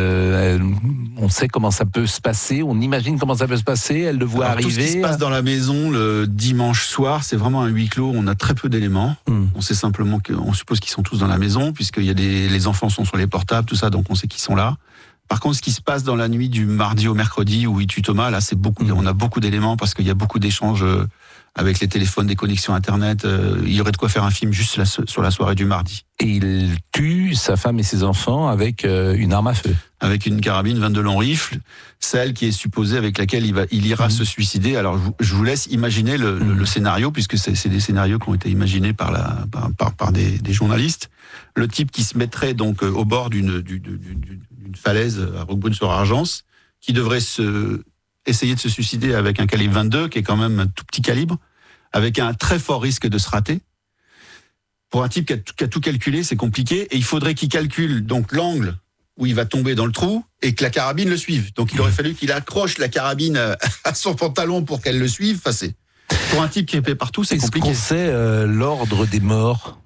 on sait comment ça peut se passer, on imagine comment ça peut se passer, elle le voit arriver. Tout ce qui se passe dans la maison le dimanche soir, c'est vraiment un huis clos, on a très peu d'éléments. On sait simplement on suppose qu'ils sont tous dans la maison, puisqu'il y a les enfants sont sur les portables, tout ça, donc on sait qu'ils sont là. Par contre, ce qui se passe dans la nuit du mardi au mercredi où il tue Thomas, là, on a beaucoup d'éléments parce qu'il y a beaucoup d'échanges avec les téléphones, des connexions Internet. Il y aurait de quoi faire un film juste sur la soirée du mardi. Et il tue sa femme et ses enfants avec une arme à feu. Avec une carabine 22 long rifle, celle qui est supposée avec laquelle il ira se suicider. Alors, je vous laisse imaginer le scénario, puisque c'est des scénarios qui ont été imaginés par des journalistes. Le type qui se mettrait donc au bord d'une falaise à Roquebrune-sur-Argence, qui devrait essayer de se suicider avec un calibre 22, qui est quand même un tout petit calibre, avec un très fort risque de se rater. Pour un type qui a tout calculé, c'est compliqué, et il faudrait qu'il calcule donc l'angle où il va tomber dans le trou, et que la carabine le suive. Donc il aurait fallu qu'il accroche la carabine à son pantalon pour qu'elle le suive. Enfin, pour un type qui est épais partout, c'est compliqué. Est-ce qu'on sait l'ordre des morts?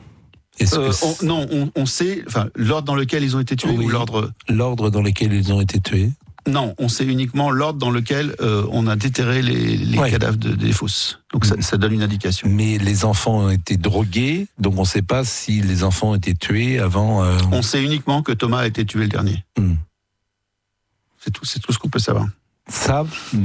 On sait l'ordre dans lequel ils ont été tués, ou l'ordre dans lequel ils ont été tués. Non, on sait uniquement l'ordre dans lequel on a déterré les cadavres des fosses. Donc ça donne une indication. Mais les enfants ont été drogués, donc on ne sait pas si les enfants ont été tués avant... On sait uniquement que Thomas a été tué le dernier. C'est tout ce qu'on peut savoir. Ça,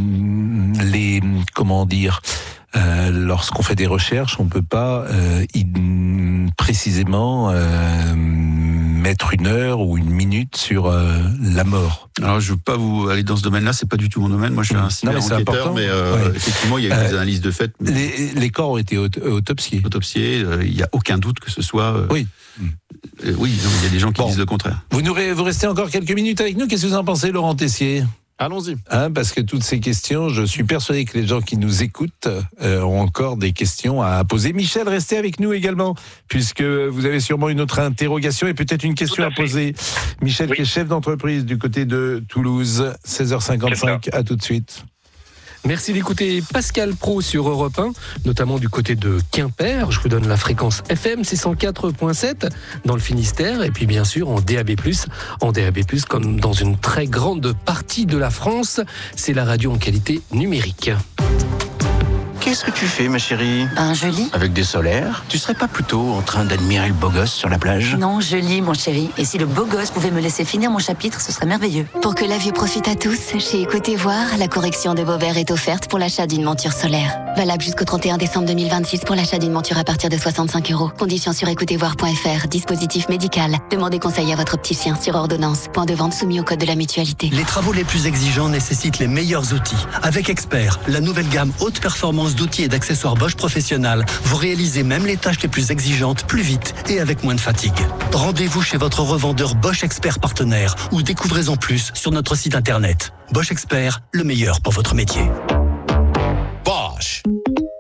lorsqu'on fait des recherches, on ne peut pas précisément mettre 1 heure ou 1 minute sur la mort. Alors, je ne veux pas vous aller dans ce domaine-là, c'est pas du tout mon domaine. Moi, je suis un cyber-enquêteur, mais effectivement, il y a eu des analyses de fait. Les corps ont été autopsiés. Il n'y a aucun doute que ce soit... Oui, il y a des gens qui disent le contraire. Vous restez encore quelques minutes avec nous. Qu'est-ce que vous en pensez, Laurent Tessier ? Allons-y. Parce que toutes ces questions, je suis persuadé que les gens qui nous écoutent ont encore des questions à poser. Michel, restez avec nous également, puisque vous avez sûrement une autre interrogation et peut-être une question à poser. Michel, qui est chef d'entreprise du côté de Toulouse, 16h55, à tout de suite. Merci d'écouter Pascal Praud sur Europe 1, notamment du côté de Quimper. Je vous donne la fréquence FM 604.7 dans le Finistère, et puis bien sûr en DAB+, comme dans une très grande partie de la France. C'est la radio en qualité numérique. Qu'est-ce que tu fais, ma chérie? Je lis. Avec des solaires? Tu serais pas plutôt en train d'admirer le beau gosse sur la plage? Non, je lis, mon chéri. Et si le beau gosse pouvait me laisser finir mon chapitre, ce serait merveilleux. Pour que la vue profite à tous, chez Écoutez Voir, la correction de vos verres est offerte pour l'achat d'une monture solaire. Valable jusqu'au 31 décembre 2026 pour l'achat d'une monture à partir de 65 €. Conditions sur écoutezvoir.fr. Dispositif médical. Demandez conseil à votre opticien sur ordonnance. Point de vente soumis au code de la mutualité. Les travaux les plus exigeants nécessitent les meilleurs outils. Avec Expert, la nouvelle gamme haute performance d'outils et d'accessoires Bosch Professionnal, vous réalisez même les tâches les plus exigeantes plus vite et avec moins de fatigue. Rendez-vous chez votre revendeur Bosch Expert partenaire ou découvrez-en plus sur notre site internet. Bosch Expert, le meilleur pour votre métier. Bosch.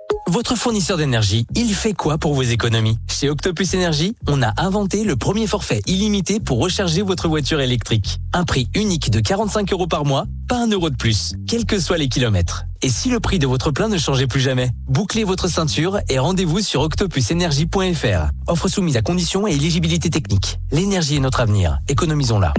Votre fournisseur d'énergie, il fait quoi pour vos économies? Chez Octopus Énergie, on a inventé le premier forfait illimité pour recharger votre voiture électrique. Un prix unique de 45 € par mois, pas 1 € de plus, quels que soient les kilomètres. Et si le prix de votre plein ne changeait plus jamais? Bouclez votre ceinture et rendez-vous sur octopusenergie.fr. Offre soumise à conditions et éligibilité technique. L'énergie est notre avenir. Économisons-la.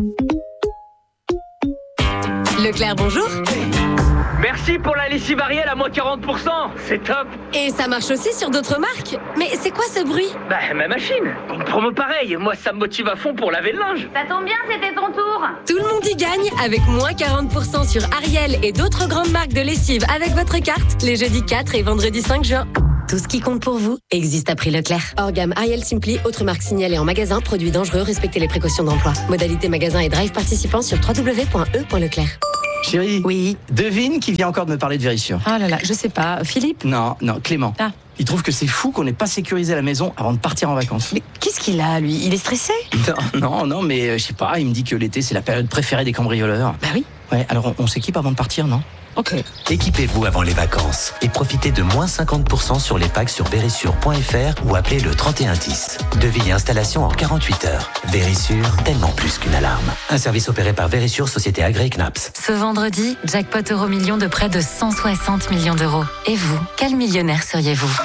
Leclerc, bonjour. Merci pour la lessive Ariel à moins 40%, c'est top. Et ça marche aussi sur d'autres marques. Mais c'est quoi ce bruit? Bah, ma machine. Une promo pareille, moi ça me motive à fond pour laver le linge. Ça tombe bien, c'était ton tour. Tout le monde y gagne avec moins 40% sur Ariel et d'autres grandes marques de lessive avec votre carte les jeudis 4 et vendredi 5 juin. Tout ce qui compte pour vous existe à prix Leclerc. Hors gamme Ariel Simply, autres marques signalées en magasin, produits dangereux, respectez les précautions d'emploi. Modalité magasin et drive participant sur www.e.leclerc. Chérie, oui. Devine qui vient encore de me parler de Vérissure. Ah là là, je sais pas. Philippe? Non, Clément. Ah. Il trouve que c'est fou qu'on n'ait pas sécurisé la maison avant de partir en vacances. Mais qu'est-ce qu'il a, lui? Il est stressé? Non, mais je sais pas, il me dit que l'été c'est la période préférée des cambrioleurs. Bah oui. Ouais, alors on s'équipe avant de partir, non? Ok. Équipez-vous avant les vacances et profitez de moins 50% sur les packs sur Vérissure.fr ou appelez le 3110. Devis et installation en 48 heures. Vérissure, tellement plus qu'une alarme. Un service opéré par Vérissure, société agréée CNAPS. Ce vendredi, jackpot euro-million de près de 160 millions d'euros. Et vous, quel millionnaire seriez-vous?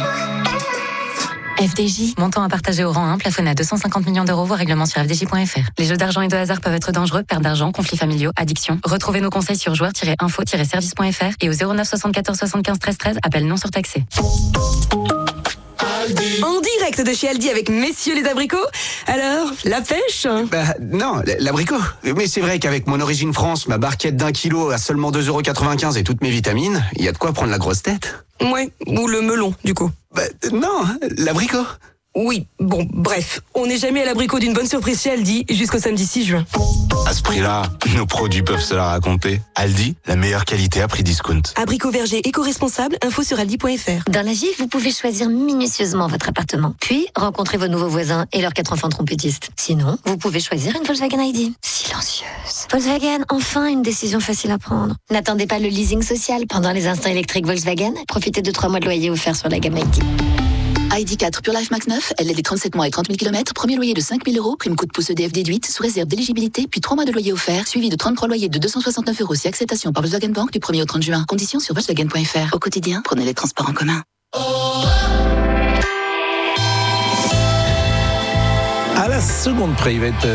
FDJ, montant à partager au rang 1, plafonné à 250 millions d'euros, voire règlement sur fdj.fr. Les jeux d'argent et de hasard peuvent être dangereux, perte d'argent, conflits familiaux, addiction. Retrouvez nos conseils sur joueurs-info-service.fr et au 09 74 75 13 13, appel non surtaxé. En direct de chez Aldi avec messieurs les abricots. Alors, la pêche? Bah non, l'abricot. Mais c'est vrai qu'avec mon origine France, ma barquette d'1 kilo à seulement 2,95 € et toutes mes vitamines, il y a de quoi prendre la grosse tête. Ouais, ou le melon, du coup. Bah non, l'abricot. Oui, bon, bref, on n'est jamais à l'abricot d'une bonne surprise chez Aldi jusqu'au samedi 6 juin. À ce prix-là, nos produits peuvent se la raconter. Aldi, la meilleure qualité à prix discount. Abricot verger éco-responsable, info sur aldi.fr. Dans la vie, vous pouvez choisir minutieusement votre appartement, puis rencontrer vos nouveaux voisins et leurs 4 enfants trompettistes. Sinon, vous pouvez choisir une Volkswagen ID. Silencieuse. Volkswagen, enfin une décision facile à prendre. N'attendez pas le leasing social pendant les instants électriques Volkswagen. Profitez de 3 mois de loyer offerts sur la gamme ID. ID4 Pure Life Max 9, LLD 37 mois et 30 000 km, premier loyer de 5 000 €, prime coup de pouce EDF déduite, sous réserve d'éligibilité, puis 3 mois de loyer offert, suivi de 33 loyers de 269 € si acceptation par Volkswagen Bank du 1er au 30 juin. Conditions sur Volkswagen.fr. Au quotidien, prenez les transports en commun. À la seconde près, il va être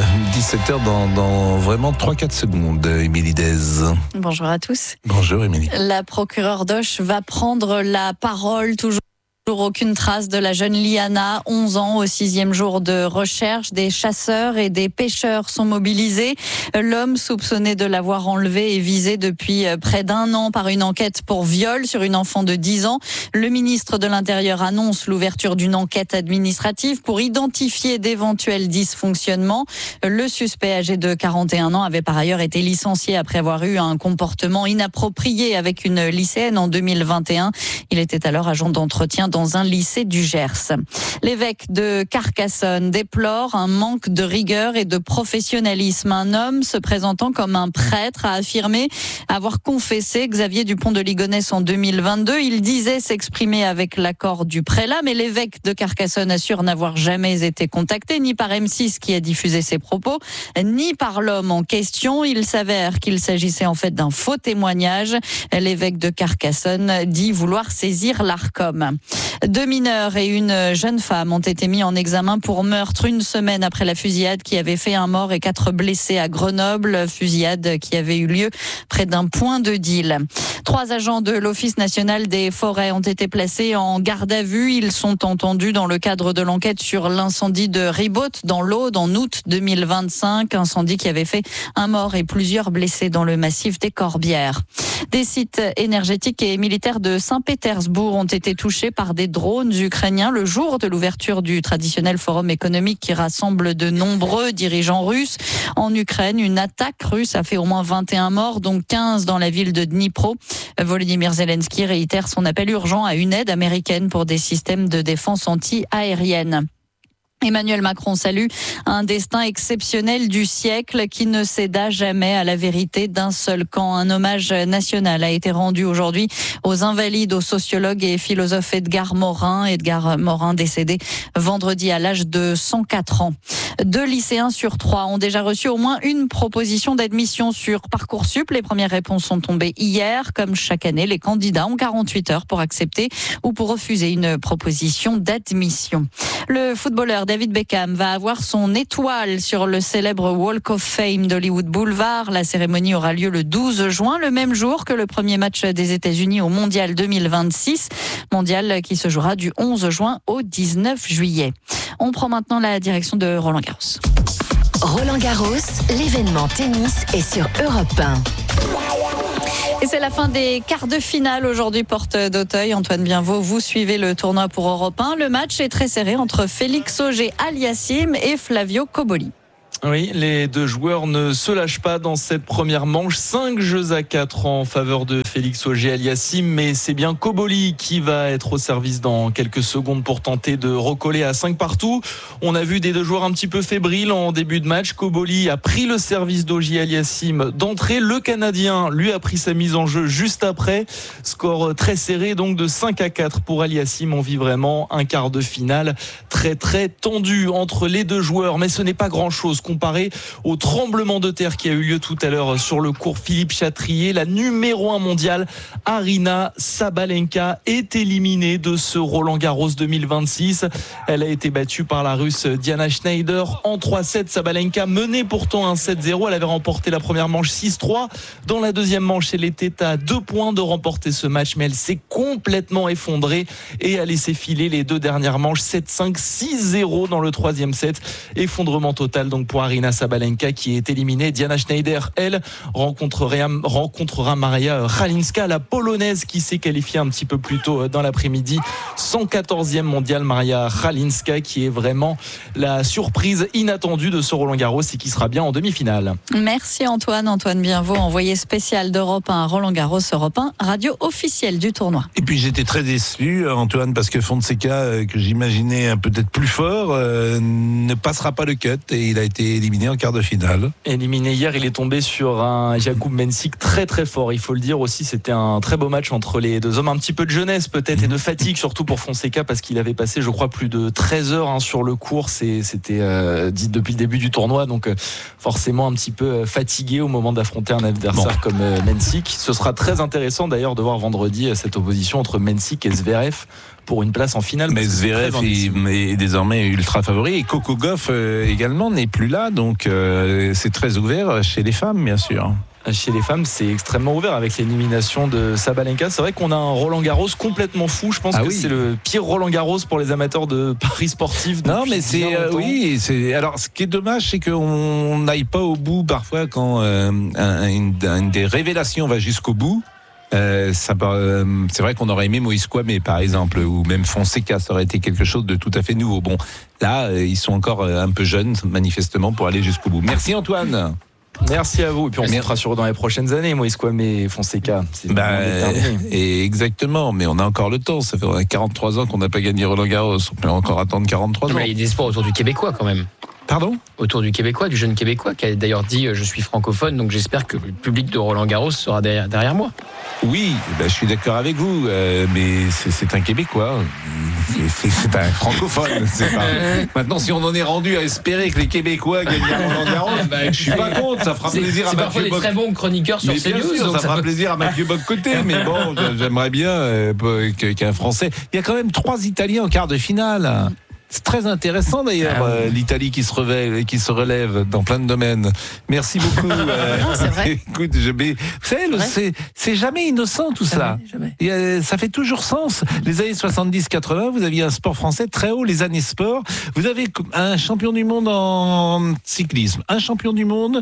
17h dans vraiment 3-4 secondes, Émilie Dez. Bonjour à tous. Bonjour Émilie. La procureure d'Auch va prendre la parole. Toujours aucune trace de la jeune Liana, 11 ans, au 6e jour de recherche. Des chasseurs et des pêcheurs sont mobilisés. L'homme soupçonné de l'avoir enlevé est visé depuis près d'1 an par une enquête pour viol sur une enfant de 10 ans. Le ministre de l'Intérieur annonce l'ouverture d'une enquête administrative pour identifier d'éventuels dysfonctionnements. Le suspect âgé de 41 ans avait par ailleurs été licencié après avoir eu un comportement inapproprié avec une lycéenne en 2021. Il était alors agent d'entretien dans un lycée du Gers. L'évêque de Carcassonne déplore un manque de rigueur et de professionnalisme. Un homme se présentant comme un prêtre a affirmé avoir confessé Xavier Dupont de Ligonnès en 2022. Il disait s'exprimer avec l'accord du prélat, mais l'évêque de Carcassonne assure n'avoir jamais été contacté, ni par M6 qui a diffusé ses propos, ni par l'homme en question. Il s'avère qu'il s'agissait en fait d'un faux témoignage. L'évêque de Carcassonne dit vouloir saisir l'Arcom. 2 mineurs et une jeune femme ont été mis en examen pour meurtre 1 semaine après la fusillade qui avait fait 1 mort et 4 blessés à Grenoble. Fusillade qui avait eu lieu près d'un point de deal. 3 agents de l'Office national des forêts ont été placés en garde à vue. Ils sont entendus dans le cadre de l'enquête sur l'incendie de Ribaute dans l'Aude en août 2025. Incendie qui avait fait 1 mort et plusieurs blessés dans le massif des Corbières. Des sites énergétiques et militaires de Saint-Pétersbourg ont été touchés par des drones ukrainiens le jour de l'ouverture du traditionnel forum économique qui rassemble de nombreux dirigeants russes. En Ukraine, une attaque russe a fait au moins 21 morts, dont 15 dans la ville de Dnipro. Volodymyr Zelensky réitère son appel urgent à une aide américaine pour des systèmes de défense anti-aérienne. Emmanuel Macron salue un destin exceptionnel du siècle qui ne céda jamais à la vérité d'un seul camp. Un hommage national a été rendu aujourd'hui aux invalides, au sociologue et philosophe Edgar Morin. Edgar Morin décédé vendredi à l'âge de 104 ans. 2 lycéens sur 3 ont déjà reçu au moins une proposition d'admission sur Parcoursup. Les premières réponses sont tombées hier. Comme chaque année, les candidats ont 48 heures pour accepter ou pour refuser une proposition d'admission. Le footballeur David Beckham va avoir son étoile sur le célèbre Walk of Fame d'Hollywood Boulevard. La cérémonie aura lieu le 12 juin, le même jour que le premier match des États-Unis au Mondial 2026. Mondial qui se jouera du 11 juin au 19 juillet. On prend maintenant la direction de Roland-Garros. Roland-Garros, l'événement tennis est sur Europe 1. Et c'est la fin des quarts de finale aujourd'hui, porte d'Auteuil. Antoine Bienvaux, vous suivez le tournoi pour Europe 1. Le match est très serré entre Félix Auger-Aliassime et Flavio Cobolli. Oui, les deux joueurs ne se lâchent pas dans cette première manche. 5-4 en faveur de Félix Auger-Aliassime, mais c'est bien Cobolli qui va être au service dans quelques secondes pour tenter de recoller à 5 partout. On a vu des deux joueurs un petit peu fébriles en début de match. Cobolli a pris le service d'Auger-Aliassime d'entrée. Le Canadien, lui, a pris sa mise en jeu juste après. Score très serré, donc de 5-4 pour Aliassime. On vit vraiment un quart de finale très tendu entre les deux joueurs, mais ce n'est pas grand-chose comparé au tremblement de terre qui a eu lieu tout à l'heure sur le court Philippe Chatrier. La numéro 1 mondiale, Aryna Sabalenka, est éliminée de ce Roland-Garros 2026. Elle a été battue par la Russe Diana Schneider en 3-7. Sabalenka menait pourtant un 7-0. Elle avait remporté la première manche 6-3. Dans la deuxième manche, elle était à 2 points de remporter ce match, mais elle s'est complètement effondrée et a laissé filer les 2 dernières manches 7-5, 6-0 dans le troisième set. Effondrement total donc pour Aryna Sabalenka qui est éliminée. Diana Schneider, elle, rencontrera Maria Halinska, la polonaise qui s'est qualifiée un petit peu plus tôt dans l'après-midi. 114e mondiale, Maria Halinska, qui est vraiment la surprise inattendue de ce Roland-Garros et qui sera bien en demi-finale. Merci Antoine Bienvaux, envoyé spécial d'Europe 1 à Roland-Garros, Europe 1, radio officielle du tournoi. Et puis j'étais très déçu, Antoine, parce que Fonseca, que j'imaginais peut-être plus fort, ne passera pas le cut et il a été éliminé en quart de finale. Éliminé hier, il est tombé sur un Jakub Mensik très fort, il faut le dire aussi. C'était un très beau match entre les deux hommes, un petit peu de jeunesse peut-être et de fatigue surtout pour Fonseca, parce qu'il avait passé je crois plus de 13 heures sur le court. C'était dit depuis le début du tournoi, donc forcément un petit peu fatigué au moment d'affronter un adversaire comme Mensik. Ce sera très intéressant d'ailleurs de voir vendredi cette opposition entre Mensik et Zverev pour une place en finale. Mais Zverev est désormais ultra favori et Coco Gauff également n'est plus là, donc c'est très ouvert chez les femmes bien sûr. Chez les femmes, c'est extrêmement ouvert avec l'élimination de Sabalenka. C'est vrai qu'on a un Roland-Garros complètement fou. Je pense que c'est le pire Roland-Garros pour les amateurs de paris sportifs. Non, mais c'est alors ce qui est dommage, c'est qu'on n'aille pas au bout parfois quand une des révélations va jusqu'au bout. C'est vrai qu'on aurait aimé Moïse Kouamé par exemple, ou même Fonseca, ça aurait été quelque chose de tout à fait nouveau. Bon, là, ils sont encore un peu jeunes manifestement pour aller jusqu'au bout. Merci Antoine. Merci à vous. Et puis on se rassure dans les prochaines années, Moïse Kouamé et Fonseca. Et exactement, mais on a encore le temps. Ça fait 43 ans qu'on n'a pas gagné Roland-Garros. On peut encore attendre 43 ans. Il y a des espoirs autour du Québécois quand même. Pardon ? Autour du Québécois, du jeune Québécois, qui a d'ailleurs dit je suis francophone, donc j'espère que le public de Roland-Garros sera derrière moi. Oui, je suis d'accord avec vous, mais c'est un Québécois. C'est un francophone. Maintenant, si on en est rendu à espérer que les Québécois gagnent Roland-Garros, je suis pas contre. Ça fera plaisir à Mathieu Bock. C'est parfois des très bons chroniqueurs sur CNews. Ça fera plaisir à Mathieu Bock-Côté, mais bon, j'aimerais bien qu'un Français. Il y a quand même 3 Italiens en quart de finale. C'est très intéressant d'ailleurs, l'Italie qui se relève dans plein de domaines. Merci beaucoup. C'est vrai. Écoute, vous savez, c'est jamais innocent tout ça. Jamais. Ça fait toujours sens. Les années 70-80, vous aviez un sport français très haut, les années sport. Vous avez un champion du monde en cyclisme, un champion du monde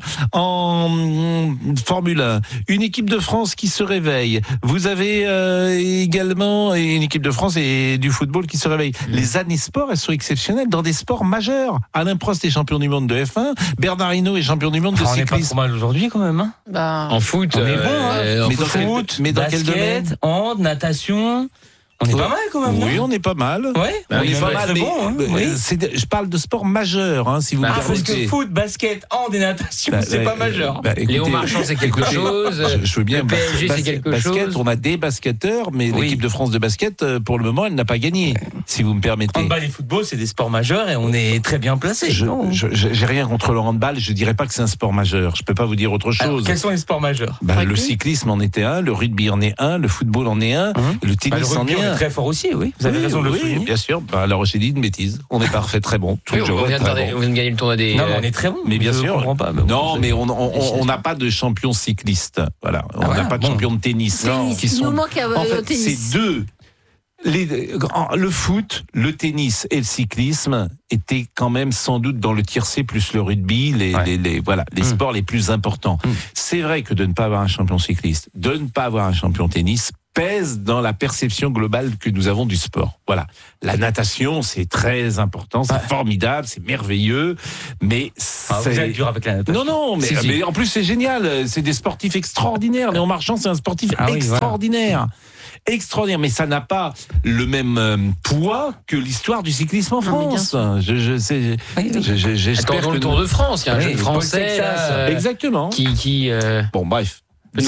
en Formule 1, une équipe de France qui se réveille. Vous avez également une équipe de France et du football qui se réveille. Les années sport, elles sont exceptionnel dans des sports majeurs. Alain Prost est champion du monde de F1, Bernard Hinault est champion du monde de cyclisme. On n'est pas trop mal aujourd'hui quand même. En foot, on est bon, mais dans quel domaine ? Hand, natation. On est pas mal quand même. Oui, on est pas mal. Ouais. On est pas mal. Très bon. Hein. Oui. Je parle de sport majeur, si vous me Parce permettez. que foot, basket, hand et natation, c'est pas majeur. Écoutez, Léo Marchand, c'est quelque chose. Je veux bien. Le PSG, c'est quelque basket, chose. on a des basketteurs, mais l'équipe de France de basket, pour le moment, elle n'a pas gagné, si vous me permettez. Handball et football, c'est des sports majeurs et on est très bien placés. J'ai rien contre le handball, je dirais pas que c'est un sport majeur. Je peux pas vous dire autre chose. Alors, quels sont les sports majeurs? Le cyclisme en était un, le rugby en est un, le football en est un, et le tennis en est un. On est très fort aussi, oui. Vous avez raison de le souligner. Oui, bien sûr. Alors j'ai dit une bêtise. On est parfait, très bon. Oui, on vient de gagner le tournoi des. Non, on est très bon. Mais bien je sûr. comprends pas. Non, mais on n'a pas de champion cycliste. Voilà. On n'a pas de champion de tennis. Il nous manque au tennis. C'est deux. Le foot, le tennis et le cyclisme étaient quand même sans doute dans le tiercé plus le rugby, les sports les plus importants. C'est vrai que de ne pas avoir un champion cycliste, de ne pas avoir un champion tennis pèse dans la perception globale que nous avons du sport. Voilà. La natation, c'est très important, c'est formidable, c'est merveilleux, mais vous êtes dur avec la natation. Non, mais en plus c'est génial, c'est des sportifs extraordinaires. Léon Marchand, c'est un sportif extraordinaire. Extraordinaire, mais ça n'a pas le même poids que l'histoire du cyclisme en France. J'espère que le Tour de France, il y a un jeune français là, exactement. Bon, bref.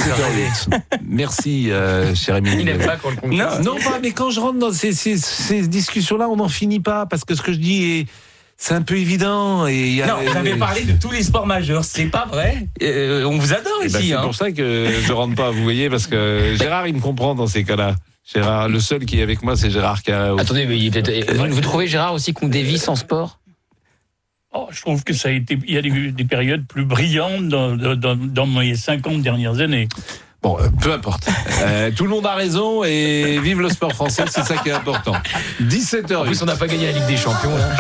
Merci, cher Émile. Il n'aime pas qu'on le comprenne. Non, mais quand je rentre dans ces discussions-là, on n'en finit pas, parce que ce que je dis c'est un peu évident. Non, vous avez parlé de tous les sports majeurs, c'est pas vrai. On vous adore ici. C'est pour ça que je rentre pas, vous voyez, parce que Gérard, il me comprend dans ces cas-là. Gérard, le seul qui est avec moi, c'est Gérard Carreau. Attendez, mais vous trouvez, Gérard, aussi qu'on dévie sans sport? Je trouve que il y a des périodes plus brillantes dans mes 50 dernières années. Bon, peu importe. Tout le monde a raison et vive le sport français, c'est ça qui est important. 17h. En plus, on n'a pas gagné la Ligue des Champions. Là.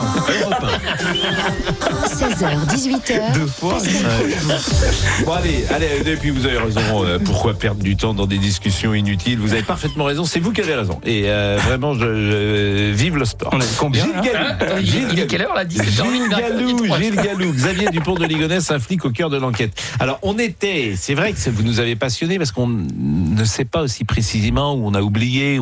16h, 18h. 2 fois. Bon, allez, et puis vous avez raison. Pourquoi perdre du temps dans des discussions inutiles? Vous avez parfaitement raison, c'est vous qui avez raison. Et vraiment, je vive le sport. On a combien? Il est quelle heure là? 17h. Gilles Gallou, Xavier Dupont de Ligonnès, un flic au cœur de l'enquête. Alors, c'est vrai que vous nous avez passionné parce qu'on ne sait pas aussi précisément, où on a oublié,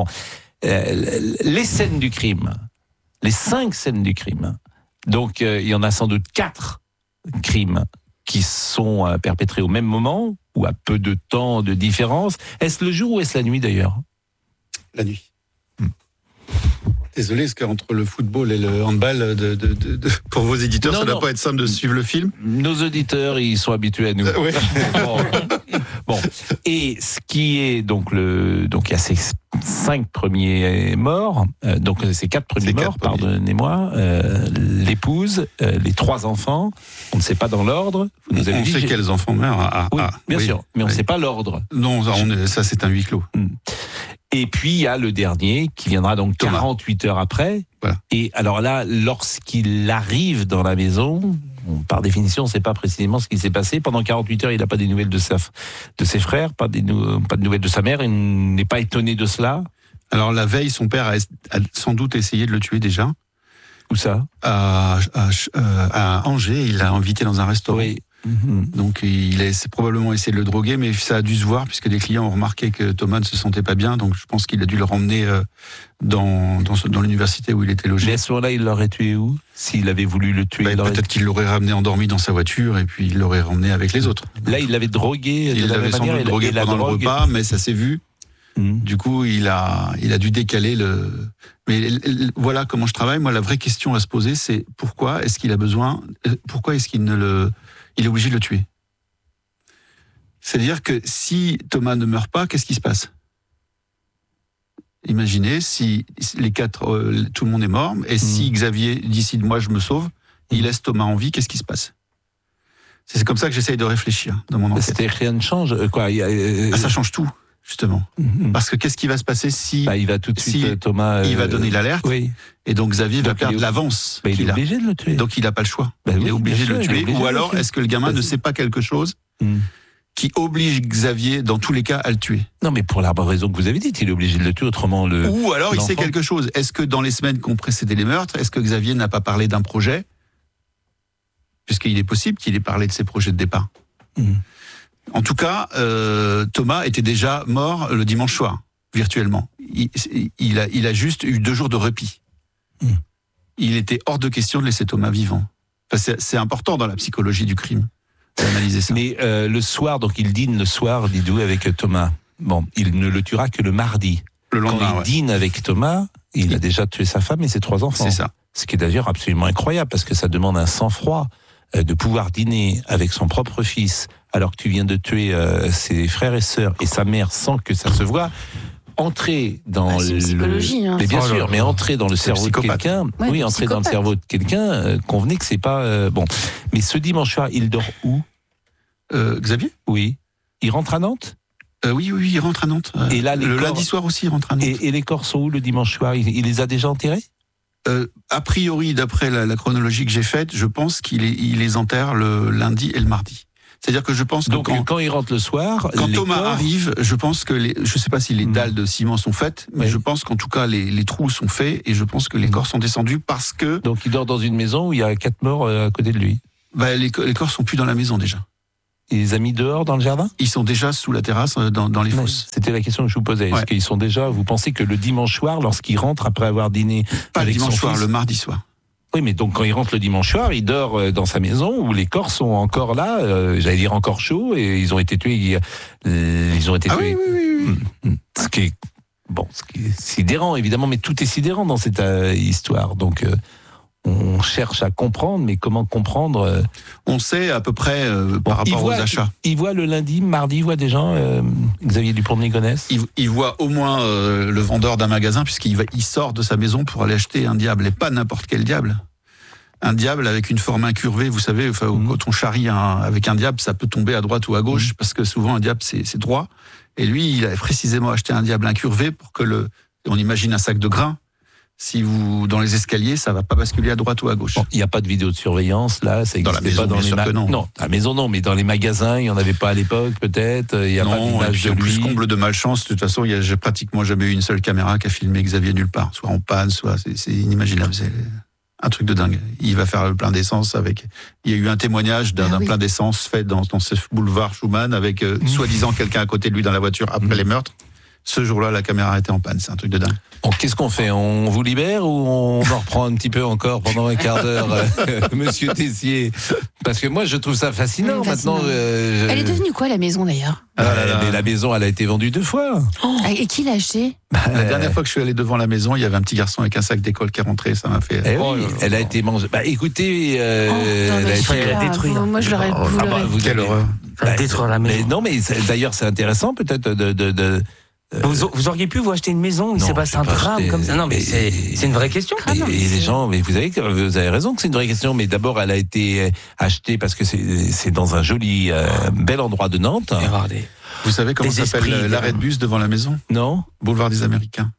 les scènes du crime, les 5 scènes du crime. Donc il y en a sans doute 4 crimes qui sont perpétrés au même moment ou à peu de temps de différence. Est-ce le jour ou est-ce la nuit d'ailleurs? La nuit. Désolé, parce qu'entre le football et le handball, pour vos éditeurs, ça ne doit pas être simple de suivre le film. Nos auditeurs, ils sont habitués à nous. Oui. Bon. Et ce qui est donc il y a ces 5 premiers morts, donc ces 4 premiers morts, pardonnez-moi, l'épouse, les 3 enfants, on ne sait pas dans l'ordre. On sait quels enfants meurent. Bien sûr, mais on ne sait pas l'ordre. Non, ça c'est un huis clos. Et puis il y a le dernier qui viendra donc 48 heures après. Voilà. Et alors là, lorsqu'il arrive dans la maison, par définition, on ne sait pas précisément ce qui s'est passé. Pendant 48 heures, il n'a pas des nouvelles de ses frères, pas de nouvelles de sa mère. Il n'est pas étonné de cela. Alors la veille, son père a sans doute essayé de le tuer déjà. Où ça? À Angers, il l'a invité dans un restaurant. Oui. Donc il a probablement essayé de le droguer, mais ça a dû se voir puisque des clients ont remarqué que Thomas ne se sentait pas bien, donc je pense qu'il a dû le ramener dans l'université où il était logé. Mais à ce moment-là, il l'aurait tué où? S'il avait voulu le tuer, peut-être qu'il l'aurait ramené endormi dans sa voiture et puis il l'aurait ramené avec les autres. Là, il l'avait drogué. Il l'avait sans doute drogué pendant le repas, mais ça s'est vu. Du coup, il a dû décaler le. Mais voilà comment je travaille. Moi, la vraie question à se poser, c'est pourquoi est-ce qu'il a besoin? Pourquoi est-ce qu'il il est obligé de le tuer? C'est-à-dire que si Thomas ne meurt pas, qu'est-ce qui se passe? Imaginez si les 4, tout le monde est mort, et si Xavier décide, moi je me sauve, il laisse Thomas en vie, qu'est-ce qui se passe? C'est comme ça que j'essaye de réfléchir dans mon enquête. Rien ne change. Ça change tout, justement. Parce que qu'est-ce qui va se passer si il va tout de suite, Thomas, il va donner l'alerte, et donc Xavier va perdre l'avance. Il est obligé de le tuer. Donc il n'a pas le choix. Il est obligé de le tuer. Ou alors est-ce que le gamin ne sait pas quelque chose qui oblige Xavier, dans tous les cas, à le tuer? Non, mais pour la raison que vous avez dite, il est obligé de le tuer, autrement Ou alors il sait quelque chose. Est-ce que dans les semaines qui ont précédé les meurtres, est-ce que Xavier n'a pas parlé d'un projet? Puisqu'il est possible qu'il ait parlé de ses projets de départ. En tout cas, Thomas était déjà mort le dimanche soir, virtuellement. il a juste eu 2 jours de répit. Il était hors de question de laisser Thomas vivant. Enfin, c'est important dans la psychologie du crime d'analyser ça. Mais le soir, donc il dîne le soir, Didou, avec Thomas. Bon, il ne le tuera que le mardi. Le lendemain, quand il dîne avec Thomas, il a déjà tué sa femme et ses 3 enfants. C'est ça. Ce qui est d'ailleurs absolument incroyable, parce que ça demande un sang-froid de pouvoir dîner avec son propre fils, alors que tu viens de tuer ses frères et sœurs et sa mère sans que ça se voie. Entrer dans c'est une psychologie, hein. Mais bien sûr, mais entrer dans le cerveau de quelqu'un, Ouais, entrer dans le cerveau de quelqu'un, convenez que c'est pas bon. Mais ce dimanche soir, il dort où, Xavier ? Oui. Il rentre à Nantes ? Oui, il rentre à Nantes. Et là, le lundi soir aussi, il rentre à Nantes. Et les corps sont où le dimanche soir ? Il les a déjà enterrés ? A priori, d'après la chronologie que j'ai faite, je pense qu'il les enterre le lundi et le mardi. C'est-à-dire que je pense que donc quand il rentre le soir, quand Thomas arrive, je pense que je sais pas si les dalles de ciment sont faites, mais je pense qu'en tout cas les trous sont faits et je pense que les corps sont descendus parce que. Donc il dort dans une maison où il y a 4 morts à côté de lui. Les corps sont plus dans la maison déjà. Il les a mis dehors dans le jardin ? Ils sont déjà sous la terrasse dans les fosses. C'était la question que je vous posais. Est-ce qu'ils sont déjà, vous pensez que le dimanche soir, lorsqu'il rentre après avoir dîné pas avec le dimanche son soir, fils, le mardi soir. Oui, mais donc quand il rentre le dimanche soir, il dort dans sa maison où les corps sont encore là, j'allais dire encore chauds, et ils ont été tués. Ils ont été tués. Oui. Ce qui est sidérant évidemment, mais tout est sidérant dans cette histoire. Donc on cherche à comprendre, mais comment comprendre On sait à peu près par rapport aux achats. Il voit le lundi, mardi, il voit des gens, Xavier Dupont de Ligonnès. Il voit au moins le vendeur d'un magasin, puisqu'il sort de sa maison pour aller acheter un diable, et pas n'importe quel diable. Un diable avec une forme incurvée, vous savez, quand on charrie avec un diable, ça peut tomber à droite ou à gauche, parce que souvent un diable c'est droit. Et lui, il avait précisément acheté un diable incurvé pour que on imagine un sac de grains. Si vous, dans les escaliers, ça va pas basculer à droite ou à gauche. Il n'y a pas de vidéo de surveillance, là, ça dans la maison, pas dans bien sûr que non. Non, à la maison, non, mais dans les magasins, il n'y en avait pas à l'époque, peut-être. Il y a pas d'image de lui. En plus, comble de malchance, de toute façon, j'ai pratiquement jamais eu une seule caméra qui a filmé Xavier nulle part. Soit en panne, soit c'est inimaginable. C'est un truc de dingue. Il va faire le plein d'essence avec. Il y a eu un témoignage d'un plein d'essence fait dans ce boulevard Schumann avec soi-disant quelqu'un à côté de lui dans la voiture après les meurtres. Ce jour-là, la caméra était en panne. C'est un truc de dingue. Bon, qu'est-ce qu'on fait ? On vous libère ou on en reprend un petit peu encore pendant un quart d'heure, Monsieur Tessier ? Parce que moi, je trouve ça fascinant. Maintenant, Elle est devenue quoi, la maison, d'ailleurs ? Mais la maison, elle a été vendue 2 fois. Et qui l'a acheté ? La dernière fois que je suis allé devant la maison, il y avait un petit garçon avec un sac d'école qui est rentré. Ça m'a fait. Elle a été mangée. Écoutez, elle a été détruite. Moi, je l'aurais voulu. Quelle horreur. Détruire la maison. Mais non, mais d'ailleurs, c'est intéressant peut-être de Vous auriez pu vous acheter une maison, il s'est passé un drame comme ça. Non, mais c'est une vraie question. Et les gens, mais vous avez raison que c'est une vraie question. Mais d'abord, elle a été achetée parce que c'est dans un joli, bel endroit de Nantes. Vous savez comment s'appelle l'arrêt de bus devant la maison ? Non. Boulevard des Américains.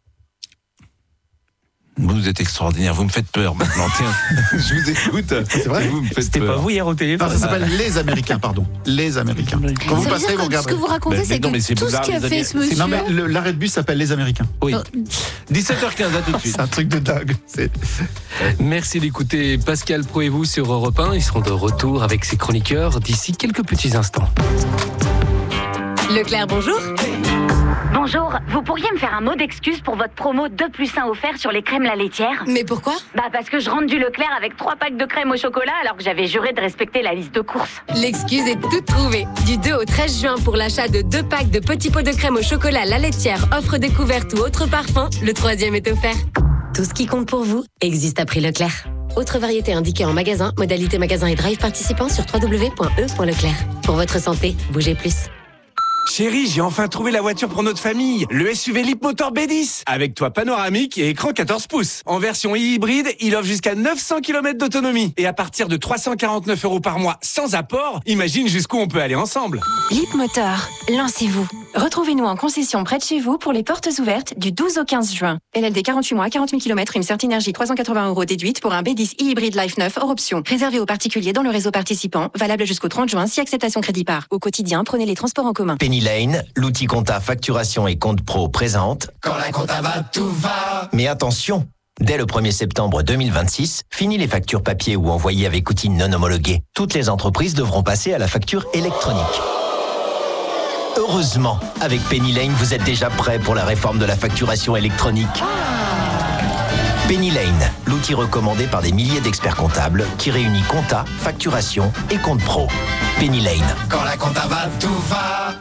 Vous êtes extraordinaire, vous me faites peur maintenant. Tiens, je vous écoute. C'est vrai. Vous me faites C'était peur. pas vous hier au téléphone. Non, ça s'appelle les Américains, pardon. Les Américains. Quand vous passez, vous regardez. Ce que vous racontez, c'est que tout ce qu'a fait ce monsieur. Non, mais l'arrêt de bus s'appelle les Américains. Oui. 17h15, à tout de suite. C'est un truc de dingue. Merci d'écouter Pascal Pro et vous sur Europe 1. Ils seront de retour avec ses chroniqueurs d'ici quelques petits instants. Leclerc, bonjour. Bonjour, vous pourriez me faire un mot d'excuse pour votre promo 2+1 offert sur les crèmes La Laitière ? Mais pourquoi ? Parce que je rentre du Leclerc avec 3 packs de crème au chocolat alors que j'avais juré de respecter la liste de courses. L'excuse est toute trouvée. Du 2 au 13 juin, pour l'achat de 2 packs de petits pots de crème au chocolat La Laitière, offre découverte ou autre parfum, le 3e est offert. Tout ce qui compte pour vous existe à prix Leclerc. Autre variété indiquée en magasin, modalité magasin et drive participant sur www.e.leclerc. Pour votre santé, bougez plus. Chérie, j'ai enfin trouvé la voiture pour notre famille. Le SUV Leapmotor B10. Avec toit panoramique et écran 14 pouces. En version hybride, il offre jusqu'à 900 km d'autonomie. Et à partir de 349 € par mois sans apport, imagine jusqu'où on peut aller ensemble. Leapmotor, lancez-vous. Retrouvez-nous en concession près de chez vous pour les portes ouvertes du 12 au 15 juin. LLD 48 mois, 40 000 km, une certaine énergie, 380 € déduite pour un B10 e-hybride Life 9 hors option. Réservé aux particuliers dans le réseau participant. Valable jusqu'au 30 juin si acceptation crédit par. Au quotidien, prenez les transports en commun. Penny Lane, l'outil compta facturation et compte pro présente. Quand la compta va, tout va. Mais attention, dès le 1er septembre 2026, fini les factures papier ou envoyées avec outils non homologués. Toutes les entreprises devront passer à la facture électronique. Heureusement, avec Penny Lane, vous êtes déjà prêt pour la réforme de la facturation électronique. Penny Lane, l'outil recommandé par des milliers d'experts comptables qui réunit compta, facturation et compte pro. Penny Lane. Quand la compta va, tout va.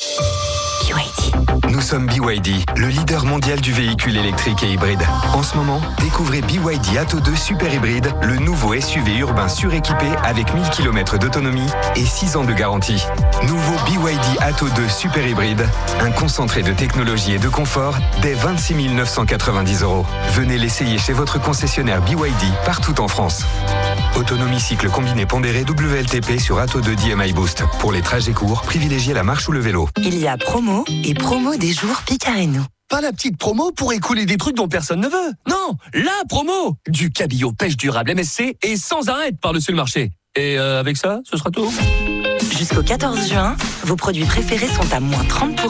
Nous sommes BYD, le leader mondial du véhicule électrique et hybride. En ce moment, découvrez BYD Atto 2 Super Hybride, le nouveau SUV urbain suréquipé avec 1000 km d'autonomie et 6 ans de garantie. Nouveau BYD Atto 2 Super Hybride, un concentré de technologie et de confort dès 26 990 €. Venez l'essayer chez votre concessionnaire BYD partout en France. Autonomie cycle combiné pondéré WLTP sur Atto 2 DMI Boost. Pour les trajets courts, privilégiez la marche ou le vélo. Il y a promo et promo des jours Picareno. Pas la petite promo pour écouler des trucs dont personne ne veut. Non, la promo du cabillaud pêche durable MSC et sans arrêt par-dessus le marché. Et avec ça, ce sera tout. Jusqu'au 14 juin, vos produits préférés sont à moins 30%.